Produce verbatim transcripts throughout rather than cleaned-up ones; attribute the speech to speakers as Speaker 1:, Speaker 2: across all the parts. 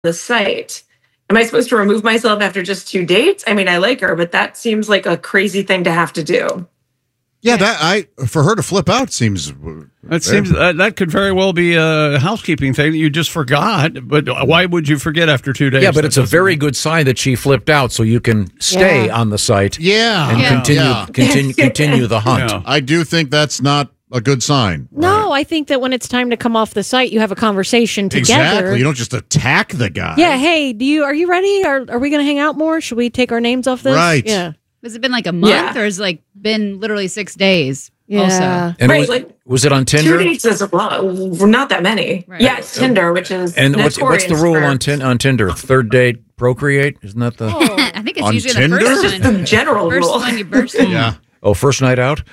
Speaker 1: the site. Am I supposed to remove myself after just two dates? I mean, I like her, but that seems like a crazy thing to have to do.
Speaker 2: Yeah, that I for her to flip out seems.
Speaker 3: That seems uh, that could very well be a housekeeping thing that you just forgot. But why would you forget after two days?
Speaker 4: Yeah, but it's a very good sign that she flipped out, so you can stay
Speaker 1: Yeah.
Speaker 4: on the site.
Speaker 2: Yeah,
Speaker 4: and
Speaker 2: yeah.
Speaker 4: continue
Speaker 2: Yeah.
Speaker 4: continue continue the hunt.
Speaker 3: Yeah.
Speaker 2: I do think that's not a good sign.
Speaker 5: No, I think that when it's time to come off the site, you have a conversation together.
Speaker 2: Exactly. You don't just attack the guy.
Speaker 5: Yeah. Hey, do you are you ready? Are are we going to hang out more? Should we take our names off this?
Speaker 2: Right.
Speaker 5: Yeah.
Speaker 6: Has it been like a month
Speaker 1: Yeah.
Speaker 6: or has it like been literally six days?
Speaker 5: Yeah.
Speaker 6: Also,
Speaker 4: And
Speaker 1: Right,
Speaker 4: was,
Speaker 1: like,
Speaker 4: was it on
Speaker 1: Two
Speaker 4: Tinder?
Speaker 1: dates is a lot. Not that many.
Speaker 6: Right.
Speaker 1: Yeah, it's Tinder, which is
Speaker 4: And what's what's the
Speaker 1: notorious
Speaker 4: rule
Speaker 1: for-
Speaker 4: on tin, on Tinder? Third date, procrate? Isn't that the? Oh,
Speaker 6: I think it's
Speaker 2: On
Speaker 6: usually
Speaker 2: Tinder?
Speaker 6: the
Speaker 1: It's
Speaker 6: first
Speaker 1: just
Speaker 6: one.
Speaker 1: the general
Speaker 6: First
Speaker 1: rule.
Speaker 6: one you burst in.
Speaker 2: Yeah.
Speaker 4: first night out.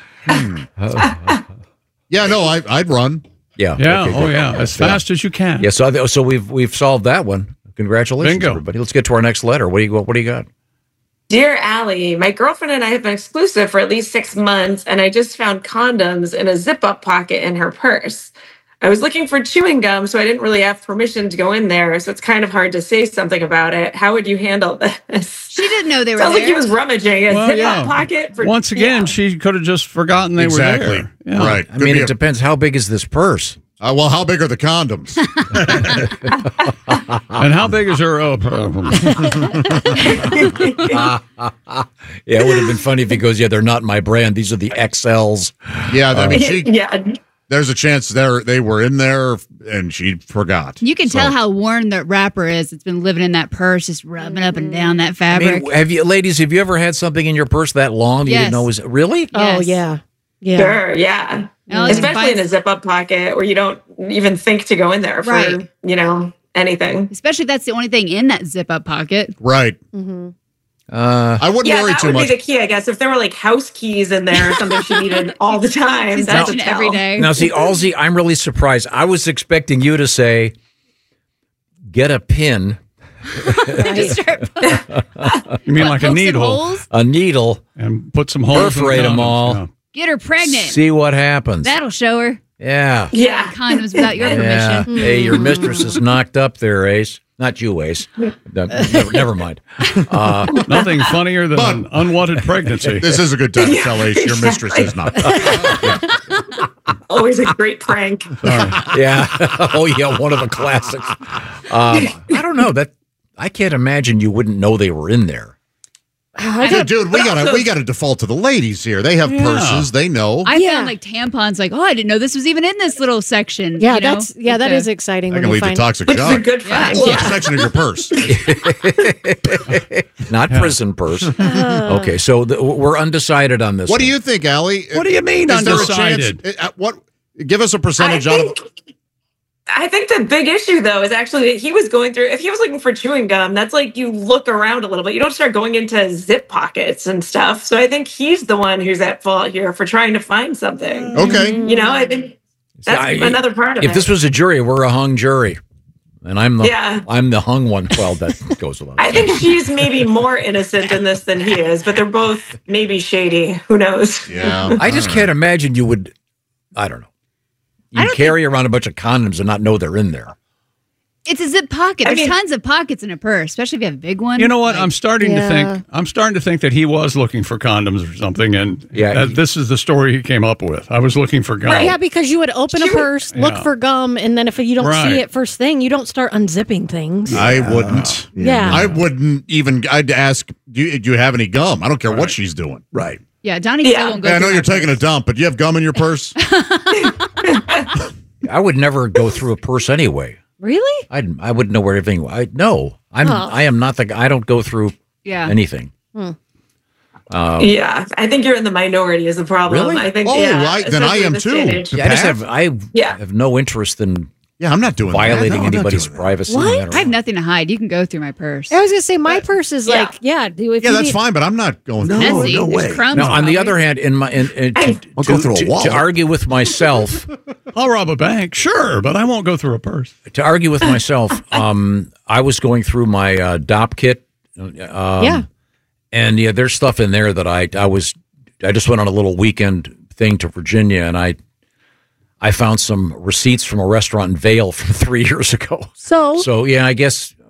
Speaker 2: Yeah. No, I, I'd run.
Speaker 4: Yeah.
Speaker 3: Yeah.
Speaker 4: okay,
Speaker 3: oh,
Speaker 4: good.
Speaker 3: yeah. As fast as you can.
Speaker 4: Yeah. So I th- so we've we've solved that one. Congratulations,
Speaker 3: Bingo.
Speaker 4: everybody. Let's get to our next letter. What do you what do you got?
Speaker 1: Dear Allie, my girlfriend and I have been exclusive for at least six months, and I just found condoms in a zip-up pocket in her purse. I was looking for chewing gum, so I didn't really have permission to go in there, so it's kind of hard to say something about it. How would you handle this?
Speaker 6: She didn't know they were
Speaker 1: Sounds
Speaker 6: there.
Speaker 1: like he was rummaging a
Speaker 3: Well,
Speaker 1: zip-up
Speaker 3: yeah.
Speaker 1: pocket. For,
Speaker 3: Once again,
Speaker 1: yeah.
Speaker 3: she could have just forgotten they
Speaker 2: exactly.
Speaker 3: were there. Yeah.
Speaker 2: Right.
Speaker 4: I
Speaker 2: Could
Speaker 4: mean,
Speaker 2: be
Speaker 4: it
Speaker 2: a-
Speaker 4: depends. How big is this purse?
Speaker 2: Uh, well, how big are the condoms?
Speaker 3: And how big is her? Oh,
Speaker 4: Yeah, it would have been funny if he goes, "Yeah, they're not my brand. These are the X Ls."
Speaker 2: Yeah, I mean, she.
Speaker 1: yeah.
Speaker 2: There's a chance they they were in there and she forgot.
Speaker 6: You can
Speaker 2: So-
Speaker 6: tell how worn the wrapper is. It's been living in that purse, just rubbing up and down that
Speaker 4: I
Speaker 6: fabric.
Speaker 4: mean, have you, ladies, have you ever had something in your purse that long that you
Speaker 6: Yes.
Speaker 4: didn't know was really?
Speaker 5: Oh
Speaker 6: Yes.
Speaker 5: yeah. Yeah.
Speaker 1: Sure, yeah.
Speaker 6: Now, like,
Speaker 1: Especially in
Speaker 6: find-
Speaker 1: a zip-up pocket where you don't even think to go in there for,
Speaker 6: Right.
Speaker 1: you know, anything.
Speaker 6: Especially if that's the only thing in that zip up pocket.
Speaker 2: Right.
Speaker 4: Uh,
Speaker 2: I wouldn't
Speaker 1: Yeah,
Speaker 2: worry
Speaker 1: that
Speaker 2: too
Speaker 1: would
Speaker 2: much.
Speaker 1: be the key, I guess. If there were like house keys in there or something she needed all the time,
Speaker 6: She's
Speaker 1: that's a
Speaker 6: touching it
Speaker 1: tell.
Speaker 6: every day.
Speaker 4: now, see, Alzi, I'm really surprised. I was expecting you to say, "Get a pin,
Speaker 6: Just start
Speaker 3: you mean like a
Speaker 6: poke some
Speaker 3: needle
Speaker 6: holes,
Speaker 4: a needle,
Speaker 3: and put some holes in the
Speaker 4: Perforate 'em
Speaker 3: condoms.
Speaker 4: all.
Speaker 3: Yeah.
Speaker 6: get her pregnant.
Speaker 4: see what happens."
Speaker 6: That'll show her.
Speaker 4: Yeah.
Speaker 1: Yeah.
Speaker 6: Condoms without your
Speaker 4: Yeah.
Speaker 6: permission.
Speaker 4: Hey, your mistress is knocked up there, Ace. Not you, Ace. No, never, never mind. Uh,
Speaker 3: Nothing funnier than
Speaker 2: But-
Speaker 3: an unwanted pregnancy.
Speaker 2: This is a good time to tell Ace your mistress is not.
Speaker 1: Always a great prank.
Speaker 4: yeah. Oh, yeah. One of the classics. Um, I don't know that. I can't imagine you wouldn't know they were in there.
Speaker 2: Dude, dude, we gotta we gotta default to the ladies here. They have
Speaker 3: Yeah.
Speaker 2: purses. They know.
Speaker 6: I
Speaker 5: Yeah.
Speaker 6: found like tampons, like, oh, I didn't know this was even in this little section.
Speaker 5: Yeah,
Speaker 6: you know?
Speaker 5: that's yeah,
Speaker 6: Like
Speaker 5: that
Speaker 6: the-
Speaker 5: is exciting
Speaker 2: I
Speaker 5: when
Speaker 2: can
Speaker 5: you
Speaker 2: leave the
Speaker 5: find
Speaker 2: toxic
Speaker 1: Which is a
Speaker 2: shock.
Speaker 1: good find.
Speaker 6: Yeah.
Speaker 2: What
Speaker 1: Yeah.
Speaker 2: section of your purse?
Speaker 4: Not prison purse. Okay, so the, we're undecided on this.
Speaker 2: What do
Speaker 4: one.
Speaker 2: you think, Allie?
Speaker 3: What do you mean
Speaker 2: Is there a
Speaker 3: undecided?
Speaker 2: chance- uh, what? Give us a
Speaker 1: I
Speaker 2: percentage out of.
Speaker 1: think, I think the big issue, though, is actually that he was going through, if he was looking for chewing gum, that's like you look around a little bit. You don't start going into zip pockets and stuff. So I think he's the one who's at fault here for trying to find something.
Speaker 2: Okay.
Speaker 1: You know, I think that's
Speaker 4: I-
Speaker 1: another part of
Speaker 4: If
Speaker 1: it.
Speaker 4: this was a jury, we're a hung jury, and I'm the
Speaker 1: Yeah.
Speaker 4: I'm the hung one. Well, that goes without
Speaker 1: I
Speaker 4: saying.
Speaker 1: think she's maybe more innocent in this than he is, but they're both maybe shady. Who knows?
Speaker 2: Yeah.
Speaker 4: I just can't imagine you would. I don't know. You carry around a bunch of condoms and not know they're in there.
Speaker 6: It's a zip pocket.
Speaker 1: I
Speaker 6: There's
Speaker 1: mean-
Speaker 6: tons of pockets in a purse, especially if you have a big one.
Speaker 3: You know what? I'm starting
Speaker 5: Yeah.
Speaker 3: to think. I'm starting to think that he was looking for condoms or something, and
Speaker 4: Yeah,
Speaker 3: that
Speaker 4: he-
Speaker 3: this is the story he came up with. I was looking for gum.
Speaker 5: Yeah, because you would open a
Speaker 1: Sure.
Speaker 5: purse, look
Speaker 3: Yeah.
Speaker 5: for gum, and then if you don't
Speaker 3: Right.
Speaker 5: see it first thing, you don't start unzipping things.
Speaker 2: I wouldn't.
Speaker 5: Yeah.
Speaker 2: I wouldn't even. I'd ask. Do you, do you have any gum? I don't care what she's doing.
Speaker 4: Right.
Speaker 6: Yeah, Donnie
Speaker 1: Yeah.
Speaker 6: still won't go
Speaker 2: Hey, I know
Speaker 6: through
Speaker 2: you're
Speaker 6: my
Speaker 2: taking a
Speaker 6: purse.
Speaker 2: dump, but do you have gum in your purse?
Speaker 4: I would never go through a purse anyway.
Speaker 5: Really?
Speaker 4: I I wouldn't know where everything. I no. I'm.
Speaker 5: Oh.
Speaker 4: I am not the. I don't go through
Speaker 6: Yeah.
Speaker 4: anything.
Speaker 1: Yeah, I think you're in the minority is the problem.
Speaker 4: Really?
Speaker 1: I think.
Speaker 2: Oh,
Speaker 1: yeah,
Speaker 2: I- then I
Speaker 1: especially
Speaker 2: am
Speaker 1: this
Speaker 2: too.
Speaker 1: day and age.
Speaker 2: To
Speaker 4: Yeah, I just
Speaker 2: Pat?
Speaker 4: have. I
Speaker 1: Yeah.
Speaker 4: have no interest in
Speaker 2: Yeah, I'm not doing
Speaker 4: violating
Speaker 2: that. No, I'm not
Speaker 4: anybody's
Speaker 2: doing that.
Speaker 4: privacy.
Speaker 5: What?
Speaker 4: no matter
Speaker 6: I have nothing to hide. You can go through my purse.
Speaker 5: I was gonna say my purse is
Speaker 1: Yeah.
Speaker 5: like yeah. Do if
Speaker 2: Yeah,
Speaker 5: you
Speaker 2: that's
Speaker 5: need-
Speaker 2: fine, but I'm not going.
Speaker 6: It's
Speaker 2: through.
Speaker 6: messy.
Speaker 7: no
Speaker 6: There's
Speaker 7: way.
Speaker 6: crumbs.
Speaker 4: Now, on the
Speaker 6: probably.
Speaker 4: other hand, in my in, in, to,
Speaker 7: I'll go
Speaker 4: to-
Speaker 7: through a
Speaker 4: to-
Speaker 7: wall.
Speaker 4: to argue with myself,
Speaker 3: I'll rob a bank, sure, but I won't go through a purse.
Speaker 4: to argue with myself, um, I was going through my uh, D O P kit. Um,
Speaker 5: Yeah.
Speaker 4: and yeah, there's stuff in there that I I was I just went on a little weekend thing to Virginia, and I I found some receipts from a restaurant in Vail from three years ago.
Speaker 5: So
Speaker 4: So yeah, I guess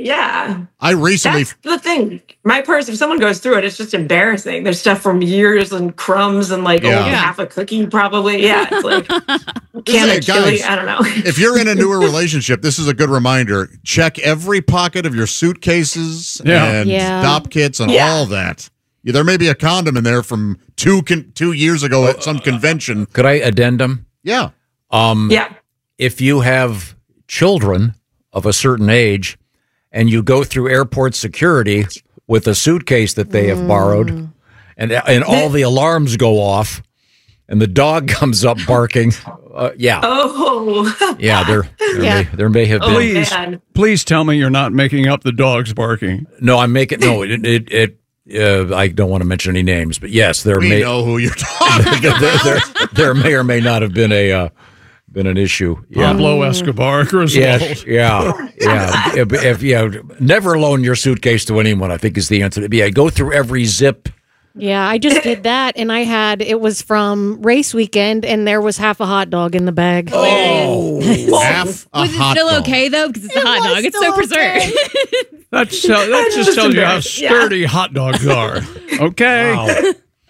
Speaker 1: Yeah.
Speaker 2: I recently
Speaker 1: That's the thing. My purse, if someone goes through it, it's just embarrassing. There's stuff from years and crumbs and like
Speaker 2: Yeah.
Speaker 1: old
Speaker 6: Yeah.
Speaker 1: half a cookie probably. Yeah. It's like can
Speaker 2: Hey,
Speaker 1: of chili.
Speaker 2: guys,
Speaker 1: I don't know.
Speaker 2: if you're in a newer relationship, this is a good reminder. Check every pocket of your suitcases
Speaker 3: Yeah.
Speaker 2: and
Speaker 5: Yeah.
Speaker 2: stop kits and
Speaker 1: Yeah.
Speaker 2: all that. Yeah, there may be a condom in there from two con- two years ago at some convention.
Speaker 4: Could I addendum?
Speaker 2: Yeah.
Speaker 4: Um,
Speaker 1: Yeah.
Speaker 4: If you have children of a certain age and you go through airport security with a suitcase that they have borrowed and and all the alarms go off and the dog comes up barking, uh, yeah,
Speaker 1: Oh.
Speaker 4: yeah, there there,
Speaker 5: Yeah.
Speaker 4: May, there may have
Speaker 1: Oh,
Speaker 4: been.
Speaker 3: Please,
Speaker 1: man.
Speaker 3: please tell me you're not making up the dogs barking.
Speaker 4: No, I'm making no. It it. it uh, I don't want to mention any names, but yes, there
Speaker 2: We
Speaker 4: may
Speaker 2: know who you're talking
Speaker 4: there,
Speaker 2: about.
Speaker 4: there, there may or may not have been a uh, been an issue. Yeah.
Speaker 3: Pablo Escobar, Griswold.
Speaker 4: Yes, yeah, yeah. if, if yeah, never loan your suitcase to anyone, I think is the answer. Yeah, go through every zip.
Speaker 5: Yeah, I just did that, and I had it was from race weekend, and there was half a hot dog in the bag.
Speaker 4: Oh,
Speaker 2: Half a
Speaker 6: Was it
Speaker 2: hot
Speaker 6: still
Speaker 2: dog.
Speaker 6: okay though? Because it's a hot
Speaker 5: was
Speaker 6: dog. It's
Speaker 5: still
Speaker 6: so preserved.
Speaker 3: That's, uh, that
Speaker 1: I'm
Speaker 3: just
Speaker 1: just
Speaker 3: tells you how
Speaker 1: embarrassed. Yeah.
Speaker 3: sturdy hot dogs are. Okay.
Speaker 4: wow.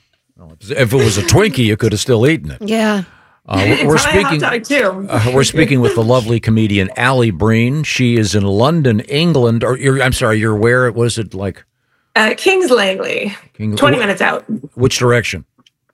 Speaker 4: If it was a Twinkie, you could have still eaten it.
Speaker 5: Yeah.
Speaker 4: Uh, we're we're
Speaker 1: It's my
Speaker 4: speaking.
Speaker 1: hot dog too.
Speaker 4: Uh, we're speaking with the lovely comedian Allie Breen. She is in London, England. Or you're, I'm sorry, you're where? Was it like
Speaker 1: Uh, Kings Langley.
Speaker 4: King-
Speaker 1: twenty
Speaker 4: wh-
Speaker 1: minutes out.
Speaker 4: which direction?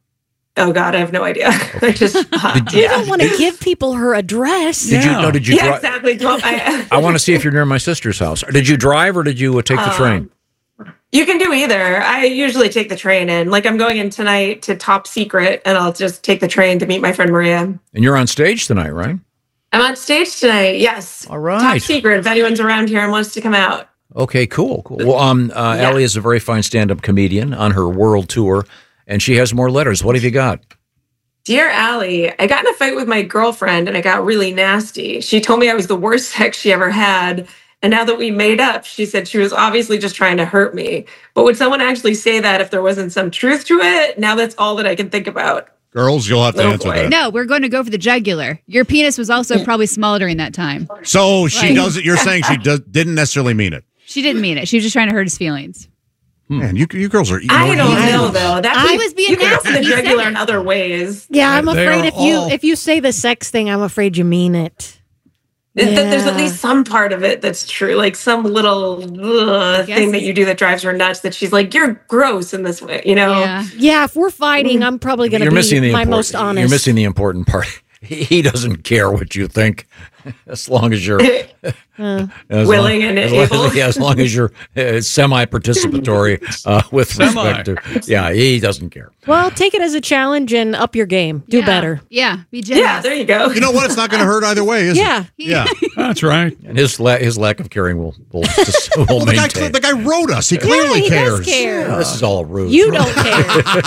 Speaker 1: Oh God, I have no idea. I just uh,
Speaker 5: You
Speaker 1: yeah.
Speaker 5: don't want to give people her address.
Speaker 4: Did you
Speaker 3: Yeah.
Speaker 4: know? Did you?
Speaker 1: Yeah,
Speaker 4: dri-
Speaker 1: exactly. Well, I,
Speaker 4: I want to see if you're near my sister's house. Did you drive or did you uh, take the train?
Speaker 1: You can do either. I usually take the train in. Like I'm going in tonight to Top Secret, and I'll just take the train to meet my friend Maria.
Speaker 4: And you're on stage tonight, right?
Speaker 1: I'm on stage tonight. Yes.
Speaker 4: All right.
Speaker 1: Top Secret. If anyone's around here and wants to come out.
Speaker 4: Okay, cool, cool. Well, um, uh,
Speaker 1: Yeah.
Speaker 4: Allie is a very fine stand-up comedian on her world tour, and she has more letters. What have you got?
Speaker 1: Dear Allie, I got in a fight with my girlfriend and it got really nasty. She told me I was the worst sex she ever had. And now that we made up, she said she was obviously just trying to hurt me. But would someone actually say that if there wasn't some truth to it? Now that's all that I can think about.
Speaker 2: Girls, you'll have to
Speaker 1: Oh,
Speaker 2: answer
Speaker 1: boy.
Speaker 2: that.
Speaker 6: No, we're going to go for the jugular. Your penis was also probably small during that time.
Speaker 2: So she
Speaker 6: Right.
Speaker 2: does it. You're saying she does, didn't necessarily mean it.
Speaker 6: She didn't mean it. She was just trying to hurt his feelings.
Speaker 2: Man, you you girls are.
Speaker 1: I
Speaker 2: more
Speaker 1: don't
Speaker 2: evil.
Speaker 1: know though. That
Speaker 6: I was being
Speaker 1: you can go for
Speaker 6: nasty.
Speaker 1: the
Speaker 6: He
Speaker 1: jugular
Speaker 6: said
Speaker 1: in
Speaker 6: it.
Speaker 1: other ways.
Speaker 5: Yeah, I'm
Speaker 3: They
Speaker 5: afraid
Speaker 3: are
Speaker 5: if you
Speaker 3: all-
Speaker 5: if you say the sex thing, I'm afraid you mean it.
Speaker 1: Th- th- There's at
Speaker 5: Yeah.
Speaker 1: least some part of it that's true, like some little ugh,
Speaker 6: guess-
Speaker 1: thing that you do that drives her nuts. That she's like, "You're gross in this way," you know.
Speaker 6: Yeah.
Speaker 5: Yeah, if we're fighting, I'm probably going to
Speaker 4: You're
Speaker 5: be
Speaker 4: missing the
Speaker 5: my
Speaker 4: important.
Speaker 5: most honest.
Speaker 4: You're missing the important part. He, he doesn't care what you think, as long as you're as
Speaker 1: Willing
Speaker 4: long,
Speaker 1: and
Speaker 4: as long,
Speaker 1: able.
Speaker 4: yeah, as long as you're uh, semi-participatory uh, with
Speaker 3: Semi.
Speaker 4: respect to. Yeah, he doesn't care.
Speaker 5: Well, take it as a challenge and up your game. Do
Speaker 6: Yeah.
Speaker 5: better.
Speaker 6: Yeah. Be generous.
Speaker 1: Yeah, there you go.
Speaker 2: You know what? It's not going to hurt either way, is
Speaker 5: Yeah.
Speaker 2: it? Yeah.
Speaker 3: That's right.
Speaker 4: And his la- his lack of caring will will, just, will
Speaker 2: Well, the guy,
Speaker 4: maintain.
Speaker 2: the guy wrote us. He
Speaker 5: Yeah,
Speaker 2: clearly
Speaker 5: he
Speaker 2: cares.
Speaker 5: does care.
Speaker 4: Oh, this is all rude.
Speaker 5: You don't care.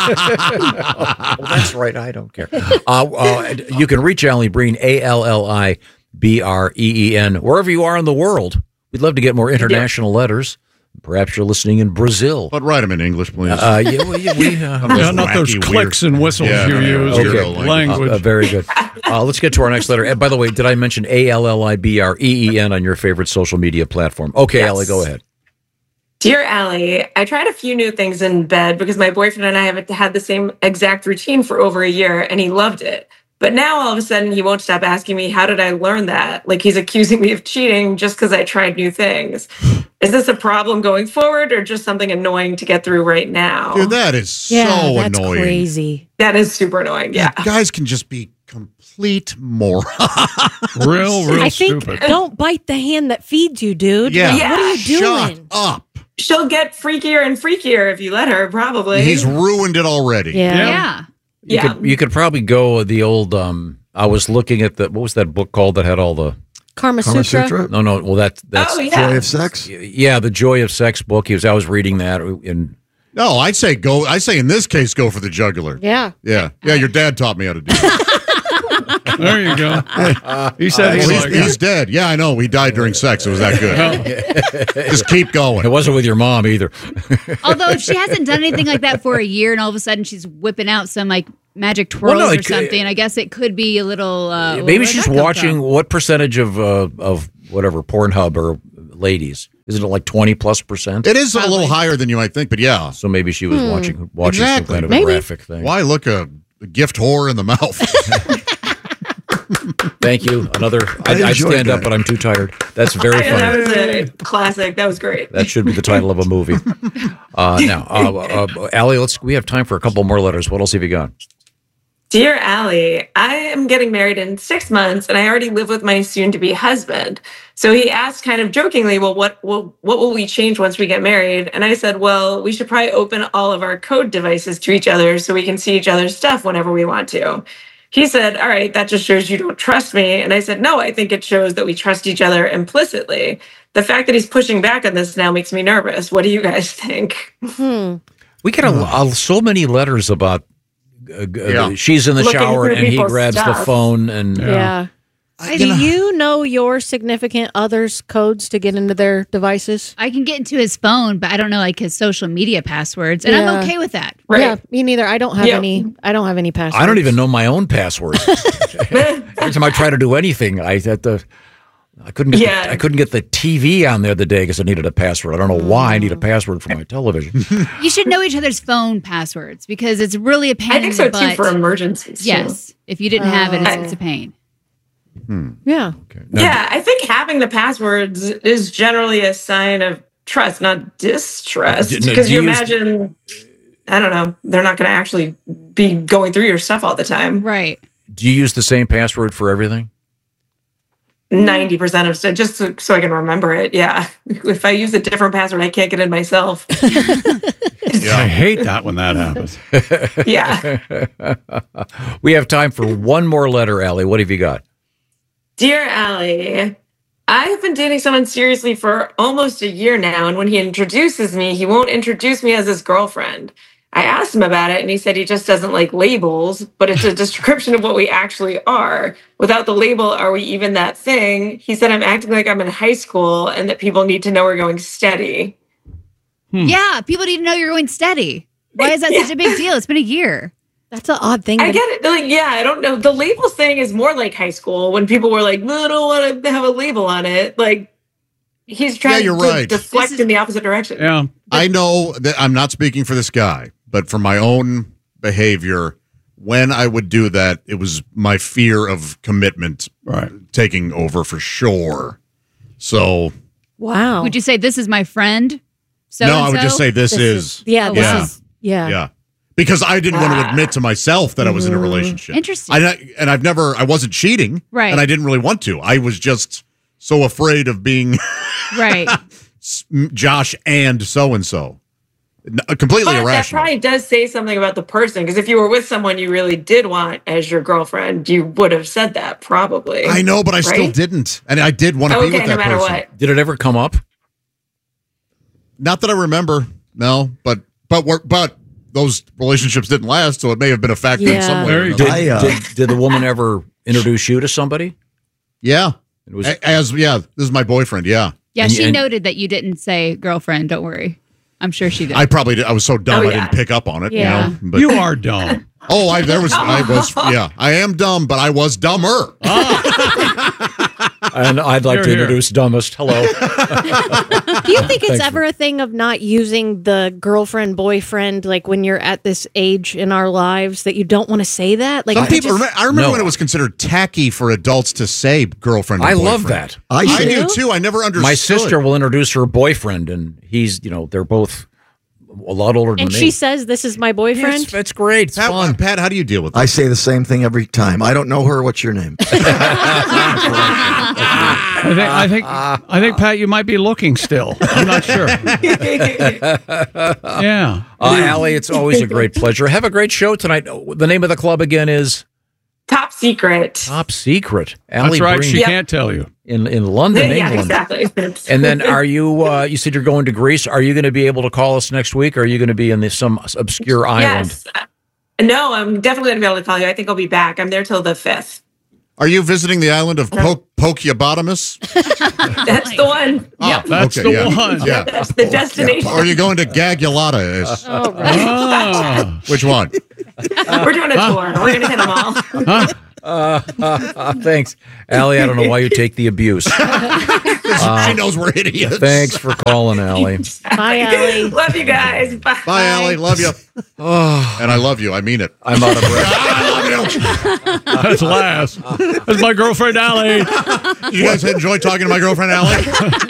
Speaker 4: Oh, that's right. I don't care. Uh, uh, you can reach Allie Breen, A L L I B R E E N, wherever you are in the world. We'd love to get more international letters. Perhaps you're listening in Brazil.
Speaker 2: But write him in English, please.
Speaker 4: Uh, yeah, we, we, uh,
Speaker 3: Yeah, not those
Speaker 2: wacky,
Speaker 3: clicks
Speaker 2: weird-
Speaker 3: and whistles
Speaker 2: Yeah,
Speaker 3: you
Speaker 2: no, no,
Speaker 3: use.
Speaker 2: weirdo
Speaker 3: Your
Speaker 2: language.
Speaker 3: language.
Speaker 4: uh, very good. Uh, let's get to our next letter. And by the way, did I mention A L L I B R E E N on your favorite social media platform? Okay,
Speaker 1: Yes.
Speaker 4: Allie, go ahead.
Speaker 1: Dear Allie, I tried a few new things in bed because my boyfriend and I have had the same exact routine for over a year and he loved it. But now all of a sudden he won't stop asking me, how did I learn that? Like he's accusing me of cheating just because I tried new things. Is this a problem going forward or just something annoying to get through right now?
Speaker 2: Dude, that is
Speaker 5: Yeah,
Speaker 2: so
Speaker 5: that's
Speaker 2: annoying.
Speaker 5: crazy.
Speaker 1: That is super annoying. Yeah.
Speaker 2: Guys can just be complete morons.
Speaker 3: Real, real
Speaker 5: I think
Speaker 3: stupid.
Speaker 5: don't bite the hand that feeds you, dude.
Speaker 2: Yeah.
Speaker 5: Like, what are you
Speaker 2: Shut
Speaker 5: doing?
Speaker 2: up.
Speaker 1: She'll get freakier and freakier if you let her, probably.
Speaker 2: He's ruined it already.
Speaker 5: Yeah.
Speaker 3: Yeah.
Speaker 6: Yeah.
Speaker 4: You
Speaker 1: Yeah.
Speaker 4: could you could probably go the old. Um, I was looking at the what was that book called that had all the
Speaker 5: Karma,
Speaker 7: Kama
Speaker 5: Sutra.
Speaker 7: Sutra,
Speaker 4: no no well that's that's
Speaker 1: Oh, yeah.
Speaker 7: Joy of Sex.
Speaker 4: yeah the Joy of Sex book. He was I was reading that in
Speaker 2: No, I'd say go. I say in this case, go for the jugular.
Speaker 5: Yeah.
Speaker 2: Yeah. Yeah, your dad taught me how to do it.
Speaker 3: There you go. He said
Speaker 2: Well,
Speaker 3: he's
Speaker 2: he's,
Speaker 3: like,
Speaker 2: he's dead. Yeah, I know. He died during sex. It was that good. Just keep
Speaker 4: it
Speaker 2: going.
Speaker 4: wasn't with your mom either.
Speaker 6: Although if she hasn't done anything like that for a year and all of a sudden she's whipping out some like magic twirls
Speaker 4: Well, no,
Speaker 6: or
Speaker 4: it could-
Speaker 6: something, I guess it could be a little. Uh,
Speaker 4: Maybe
Speaker 6: where'd
Speaker 4: she's
Speaker 6: that come
Speaker 4: watching
Speaker 6: from?
Speaker 4: what percentage of uh, of whatever Pornhub or ladies Isn't it like twenty plus percent?
Speaker 2: It is a little higher than you might think, but yeah.
Speaker 4: So maybe she was watching watching
Speaker 2: Exactly.
Speaker 4: some kind of
Speaker 5: Maybe.
Speaker 4: a graphic thing.
Speaker 2: Why look a, a gift whore in the mouth?
Speaker 4: Thank you. Another. I, I
Speaker 7: enjoyed
Speaker 4: stand up,
Speaker 7: that.
Speaker 4: but I'm too tired. That's very
Speaker 1: I know, that
Speaker 4: funny.
Speaker 1: was a classic. That was great.
Speaker 4: That should be the title of a movie. Uh, now, uh, uh, Allie, let's. We have time for a couple more letters. What else have you got?
Speaker 1: Dear Allie, I am getting married in six months and I already live with my soon-to-be husband. So he asked kind of jokingly, well, what will, what will we change once we get married? And I said, well, we should probably open all of our code devices to each other so we can see each other's stuff whenever we want to. He said, all right, that just shows you don't trust me. And I said, no, I think it shows that we trust each other implicitly. The fact that he's pushing back on this now makes me nervous. What do you guys think?
Speaker 5: Hmm.
Speaker 4: We get a, a, so many letters about. Uh,
Speaker 2: Yeah.
Speaker 4: She's in the
Speaker 1: Looking
Speaker 4: shower
Speaker 1: through
Speaker 4: and he
Speaker 1: people's
Speaker 4: grabs the
Speaker 1: stuff.
Speaker 4: phone and
Speaker 5: Yeah. Do you know your significant other's codes to get into their devices?
Speaker 6: I can get into his phone, but I don't know like his social media passwords, and
Speaker 5: Yeah.
Speaker 6: I'm okay with that.
Speaker 1: Right.
Speaker 5: Yeah, me neither. I don't have
Speaker 1: Yeah.
Speaker 5: any. I don't have any passwords.
Speaker 4: I don't even know my own password. Every time I try to do anything, I had to. I couldn't get
Speaker 1: Yeah.
Speaker 4: the, I couldn't get the T V on there the day because I needed a password. I don't know why I need a password for my television.
Speaker 6: You should know each other's phone passwords because it's really a pain
Speaker 1: I think
Speaker 6: in
Speaker 1: so
Speaker 6: the
Speaker 1: too
Speaker 6: butt.
Speaker 1: for emergencies. too.
Speaker 6: Yes, if you didn't have it,
Speaker 1: Oh.
Speaker 6: it's, it's a pain.
Speaker 5: Yeah.
Speaker 1: Yeah, I think having the passwords is generally a sign of trust, not distrust.
Speaker 4: D- no,
Speaker 1: Because
Speaker 4: do
Speaker 1: you
Speaker 4: you-
Speaker 1: imagine, I don't know, they're not going to actually be going through your stuff all the time.
Speaker 6: Right.
Speaker 4: Do you use the same password for everything?
Speaker 1: ninety percent of stuff, just so, so I can remember it. Yeah. If I use a different password, I can't get in myself.
Speaker 3: I hate that when that happens.
Speaker 1: Yeah.
Speaker 4: We have time for one more letter, Allie. What have you got?
Speaker 1: Dear Allie, I've been dating someone seriously for almost a year now, and when he introduces me, he won't introduce me as his girlfriend. I asked him about it, and he said he just doesn't like labels, but it's a description of what we actually are. Without the label, are we even that thing? He said I'm acting like I'm in high school and that people need to know we're going steady.
Speaker 6: Yeah, people need to know you're going steady. Why is that such a big deal? It's been a year.
Speaker 5: That's an odd thing.
Speaker 1: I
Speaker 5: to-
Speaker 1: get it. Like, yeah, I don't know. The labels thing is more like high school when people were like, no, I don't want to have a label on it. Like, he's trying
Speaker 2: Yeah, you're
Speaker 1: to
Speaker 2: right.
Speaker 1: deflect
Speaker 6: This is-
Speaker 1: in the opposite direction.
Speaker 3: Yeah.
Speaker 2: I know that I'm not speaking for this guy, but for my own behavior, when I would do that, it was my fear of commitment
Speaker 3: Right.
Speaker 2: taking over for sure. So,
Speaker 5: Wow.
Speaker 6: Would you say this is my friend? So
Speaker 2: no, I would just say this,
Speaker 5: This
Speaker 2: is.
Speaker 5: Yeah. This
Speaker 2: Yeah.
Speaker 5: is. Yeah.
Speaker 2: Yeah. Because I didn't want to admit to myself that I was in a relationship.
Speaker 6: Interesting.
Speaker 2: I, and I've never, I wasn't cheating.
Speaker 6: Right.
Speaker 2: And I didn't really want to. I was just so afraid of being
Speaker 6: right.
Speaker 2: Josh and so and so. Completely
Speaker 1: But that
Speaker 2: irrational.
Speaker 1: probably does say something about the person, because if you were with someone you really did want as your girlfriend, you would have said that probably.
Speaker 2: I know, but I still
Speaker 1: Right?
Speaker 2: didn't. And I did want to be
Speaker 1: Okay,
Speaker 2: with
Speaker 1: no
Speaker 2: that
Speaker 1: matter
Speaker 2: person.
Speaker 1: what.
Speaker 4: Did it ever come up?
Speaker 2: Not that I remember. No, but but we're, but those relationships didn't last, so it may have been a factor in
Speaker 5: Yeah.
Speaker 2: some way. or
Speaker 3: There you
Speaker 2: another.
Speaker 4: Did,
Speaker 7: I, uh,
Speaker 4: did, did the woman ever introduce you to somebody?
Speaker 2: Yeah.
Speaker 4: It was
Speaker 2: A- As yeah, this is my boyfriend. Yeah.
Speaker 6: Yeah,
Speaker 4: And-
Speaker 6: she
Speaker 4: and-
Speaker 6: noted that you didn't say girlfriend. Don't worry. I'm sure she did.
Speaker 2: I probably did. I was so dumb
Speaker 1: Oh,
Speaker 2: I
Speaker 1: yeah.
Speaker 2: didn't pick up on it.
Speaker 5: Yeah.
Speaker 2: You know, but
Speaker 3: You are dumb.
Speaker 2: oh, I there was I was yeah. I am dumb, but I was dumber.
Speaker 4: and I'd like
Speaker 3: Here,
Speaker 4: to
Speaker 3: here.
Speaker 4: introduce dumbest. Hello.
Speaker 5: Do you think it's
Speaker 4: Thanks
Speaker 5: ever a thing of not using the girlfriend, boyfriend, like when you're at this age in our lives that you don't want to say that? Like
Speaker 2: Some
Speaker 5: I
Speaker 2: people.
Speaker 5: just-
Speaker 2: remember, I remember
Speaker 4: No.
Speaker 2: when it was considered tacky for adults to say girlfriend. And
Speaker 4: I love
Speaker 2: boyfriend.
Speaker 4: that.
Speaker 7: I,
Speaker 2: I
Speaker 7: say,
Speaker 2: do too. I never understood.
Speaker 4: My sister will introduce her boyfriend, and he's, you know, they're both a lot older than
Speaker 5: and
Speaker 4: me.
Speaker 5: she says, "This is my boyfriend."
Speaker 4: it's, it's great. It's
Speaker 2: Pat,
Speaker 4: fun.
Speaker 2: Pat, how do you deal with that?
Speaker 7: I say the same thing every time. I don't know her. What's your name?
Speaker 3: I think, I think, I think, Pat, you might be looking still. I'm not sure. Yeah.
Speaker 4: Uh, Allie, it's always a great pleasure. Have a great show tonight. The name of the club again is
Speaker 1: Top secret.
Speaker 4: Top Secret. Allie
Speaker 3: That's right.
Speaker 4: Breen
Speaker 3: She
Speaker 1: Yep.
Speaker 3: can't tell you.
Speaker 4: in, in London,
Speaker 1: Yeah,
Speaker 4: England.
Speaker 1: exactly.
Speaker 4: And then are you, uh, you said you're going to Greece. Are you going to be able to call us next week? Or are you going to be in this, some obscure island?
Speaker 1: Yes. No, I'm definitely going to be able to call you. I think I'll be back. I'm there till the fifth.
Speaker 2: Are you visiting the island of po- Pokiobotamus?
Speaker 1: That's the one. Yep.
Speaker 3: That's
Speaker 2: Okay,
Speaker 3: the
Speaker 2: yeah.
Speaker 3: one.
Speaker 2: Yeah.
Speaker 1: That's the destination.
Speaker 2: Or are you going to Gagulata?
Speaker 5: Oh, right.
Speaker 3: Ah.
Speaker 2: Which one?
Speaker 1: We're doing a tour. We're going to hit them all.
Speaker 3: Huh?
Speaker 4: Uh, uh, thanks, Allie. I don't know why you take the abuse.
Speaker 2: Uh, she knows we're idiots.
Speaker 4: Thanks for calling, Allie.
Speaker 5: Bye, Allie.
Speaker 1: Love you guys. Bye.
Speaker 2: Bye, Allie. Love you. Oh, and I love you. I mean it.
Speaker 4: I'm out of breath.
Speaker 2: I love you.
Speaker 3: That's last. That's my girlfriend, Allie.
Speaker 2: You guys enjoy talking to my girlfriend, Allie?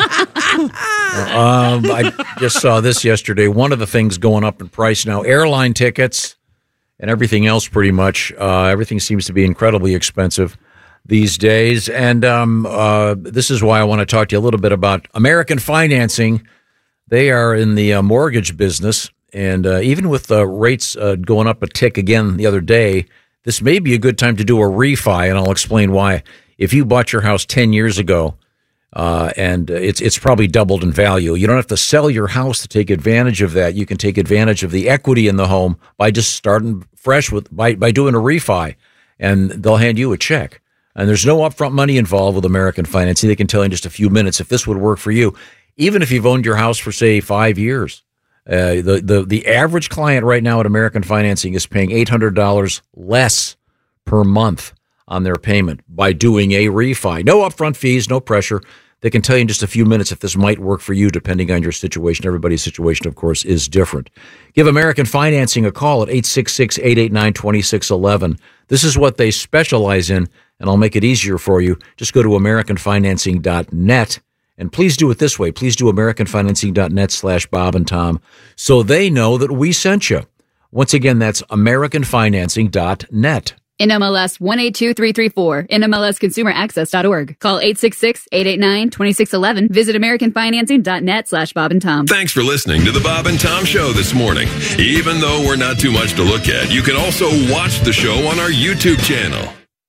Speaker 4: um, I just saw this yesterday. One of the things going up in price now, airline tickets and everything else pretty much. Uh, everything seems to be incredibly expensive these days. And um, uh, this is why I want to talk to you a little bit about American Financing. They are in the uh, mortgage business. And uh, even with the rates uh, going up a tick again the other day, this may be a good time to do a refi, and I'll explain why. If you bought your house ten years ago, uh, and it's it's probably doubled in value, you don't have to sell your house to take advantage of that. You can take advantage of the equity in the home by just starting fresh with by, by doing a refi, and they'll hand you a check. And there's no upfront money involved with American Financing. They can tell you in just a few minutes if this would work for you, even if you've owned your house for, say, five years. Uh, the, the, the average client right now at American Financing is paying eight hundred dollars less per month on their payment by doing a refi. No upfront fees, no pressure. They can tell you in just a few minutes if this might work for you, depending on your situation. Everybody's situation, of course, is different. Give American Financing a call at eight six six, eight eight nine, two six one one. This is what they specialize in, and I'll make it easier for you. Just go to american financing dot net, and please do it this way. Please do american financing dot net slash Bob and Tom so they know that we sent you. Once again, that's american financing dot net.
Speaker 8: N M L S one eight two three three four, N M L S consumer access dot org. Call eight six six, eight eight nine, two six one one. Visit american financing dot net slash Bob and Tom.
Speaker 9: Thanks for listening to the Bob and Tom Show this morning. Even though we're not too much to look at, you can also watch the show on our YouTube channel.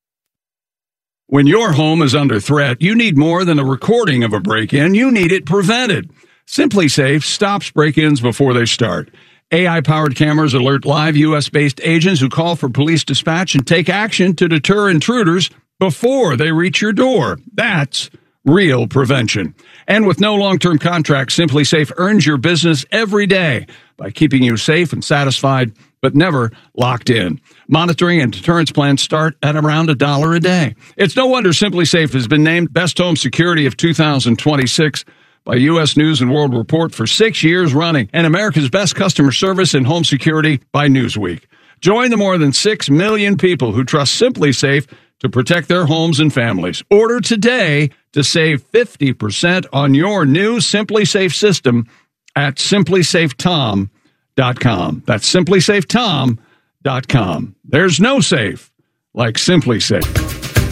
Speaker 3: When your home is under threat, you need more than a recording of a break-in. You need it prevented. SimpliSafe stops break-ins before they start. A I-powered cameras alert live U S-based agents who call for police dispatch and take action to deter intruders before they reach your door. That's real prevention. And with no long-term contracts, SimpliSafe earns your business every day by keeping you safe and satisfied, but never locked in. Monitoring and deterrence plans start at around a dollar a day. It's no wonder SimpliSafe has been named Best Home Security of two thousand twenty-six by U S News and World Report for six years running, and America's Best Customer Service in Home Security by Newsweek. Join the more than six million people who trust SimpliSafe to protect their homes and families. Order today to save fifty percent on your new SimpliSafe system at simply safe tom dot com. That's simply safe tom dot com. There's no safe like SimpliSafe.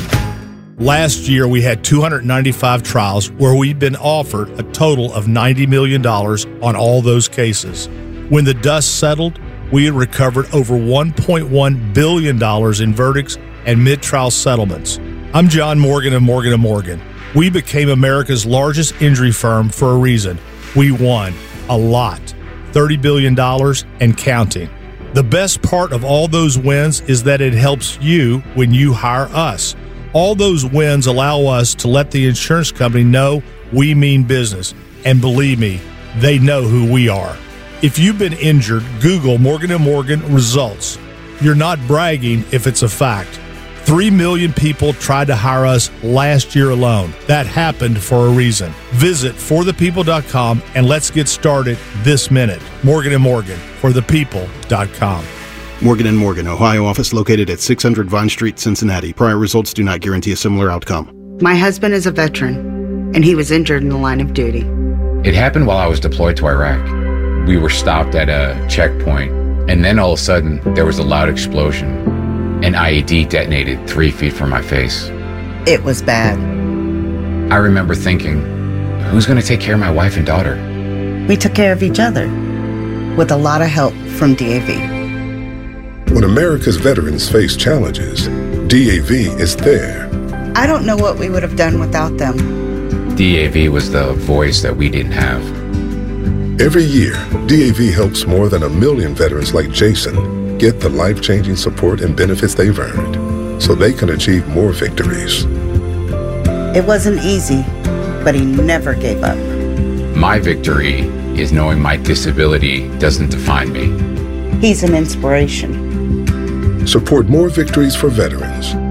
Speaker 10: Last year, we had two hundred ninety-five trials where we'd been offered a total of ninety million dollars on all those cases. When the dust settled, we had recovered over one point one billion dollars in verdicts and mid-trial settlements. I'm John Morgan of Morgan and Morgan. We became America's largest injury firm for a reason. We won a lot, thirty billion dollars and counting. The best part of all those wins is that it helps you when you hire us. All those wins allow us to let the insurance company know we mean business. And believe me, they know who we are. If you've been injured, Google Morgan and Morgan results. You're not bragging if it's a fact. Three million people tried to hire us last year alone. That happened for a reason. Visit for the people dot com and let's get started this minute. Morgan and Morgan, for the people dot com.
Speaker 11: Morgan and Morgan, Ohio office located at six hundred Vine Street, Cincinnati. Prior results do not guarantee a similar outcome.
Speaker 12: My husband is a veteran, and he was injured in the line of duty.
Speaker 13: It happened while I was deployed to Iraq. We were stopped at a checkpoint, and then all of a sudden, there was a loud explosion. An I E D detonated three feet from my face.
Speaker 12: It was bad.
Speaker 13: I remember thinking, who's going to take care of my wife and daughter?
Speaker 12: We took care of each other, with a lot of help from D A V.
Speaker 14: When America's veterans face challenges, D A V is there.
Speaker 12: I don't know what we would have done without them.
Speaker 13: D A V was the voice that we didn't have.
Speaker 14: Every year, D A V helps more than a million veterans like Jason get the life-changing support and benefits they've earned so they can achieve more victories.
Speaker 12: It wasn't easy, but he never gave up.
Speaker 13: My victory is knowing my disability doesn't define me.
Speaker 12: He's an inspiration.
Speaker 14: Support more victories for veterans.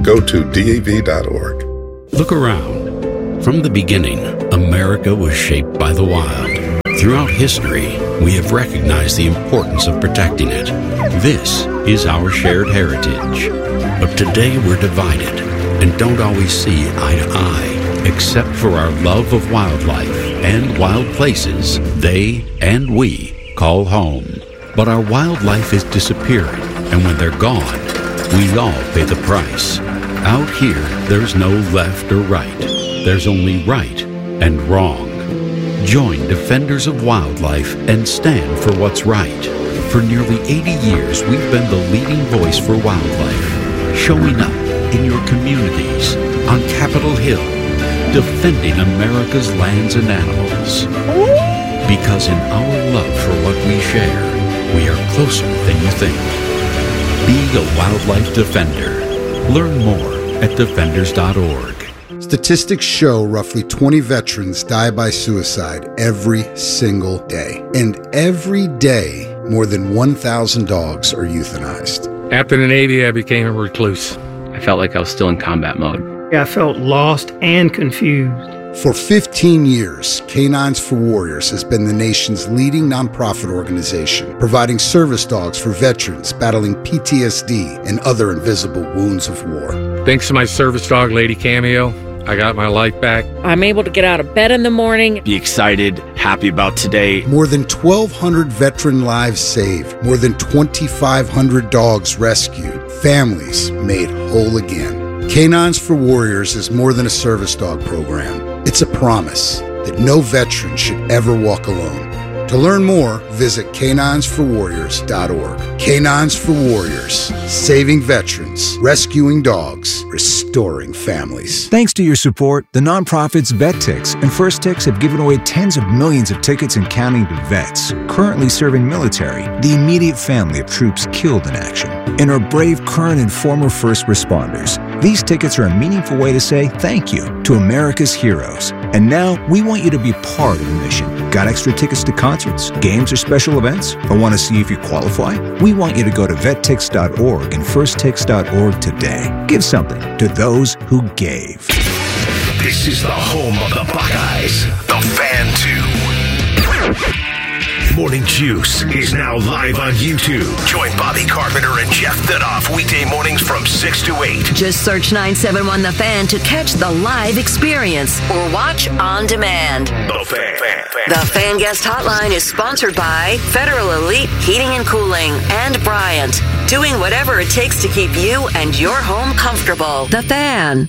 Speaker 14: Go to D A V dot org.
Speaker 15: Look around. From the beginning, America was shaped by the wild. Throughout history, we have recognized the importance of protecting it. This is our shared heritage. But today we're divided and don't always see eye to eye, except for our love of wildlife and wild places they and we call home. But our wildlife is disappearing, and when they're gone, we all pay the price. Out here, there's no left or right. There's only right and wrong. Join Defenders of Wildlife and stand for what's right. For nearly eighty years, we've been the leading voice for wildlife, showing up in your communities, on Capitol Hill, defending America's lands and animals. Because in our love for what we share, we are closer than you think. Be a wildlife defender. Learn more at defenders dot org.
Speaker 16: Statistics show roughly twenty veterans die by suicide every single day. And every day, more than one thousand dogs are euthanized.
Speaker 17: After the Navy, I became a recluse. I felt like I was still in combat mode.
Speaker 18: I felt lost and confused.
Speaker 16: For fifteen years, Canines for Warriors has been the nation's leading nonprofit organization, providing service dogs for veterans battling P T S D and other invisible wounds of war.
Speaker 17: Thanks to my service dog, Lady Cameo, I got my life back.
Speaker 19: I'm able to get out of bed in the morning.
Speaker 20: Be excited, happy about today.
Speaker 16: More than twelve hundred veteran lives saved. More than twenty-five hundred dogs rescued. Families made whole again. Canines for Warriors is more than a service dog program. It's a promise that no veteran should ever walk alone. To learn more, visit canines for warriors dot org. Canines for Warriors, saving veterans, rescuing dogs, restoring families.
Speaker 21: Thanks to your support, the nonprofits VetTix and First Tix have given away tens of millions of tickets and counting to vets currently serving military, the immediate family of troops killed in action, and our brave current and former first responders. These tickets are a meaningful way to say thank you to America's heroes. And now we want you to be part of the mission. Got extra tickets to concerts, games, or special events? Or want to see if you qualify? We want you to go to vet tix dot org and first tix dot org today. Give something to those who gave.
Speaker 22: This is the home of the Buckeyes, the Fan two. Morning Juice is now live on YouTube. Join Bobby Carpenter and Jeff Thidoff weekday mornings from six to eight.
Speaker 23: Just search nine seven one The Fan to catch the live experience or watch on demand.
Speaker 22: The Fan. fan, fan
Speaker 23: the Fan Guest Hotline is sponsored by Federal Elite Heating and Cooling and Bryant, doing whatever it takes to keep you and your home comfortable. The Fan.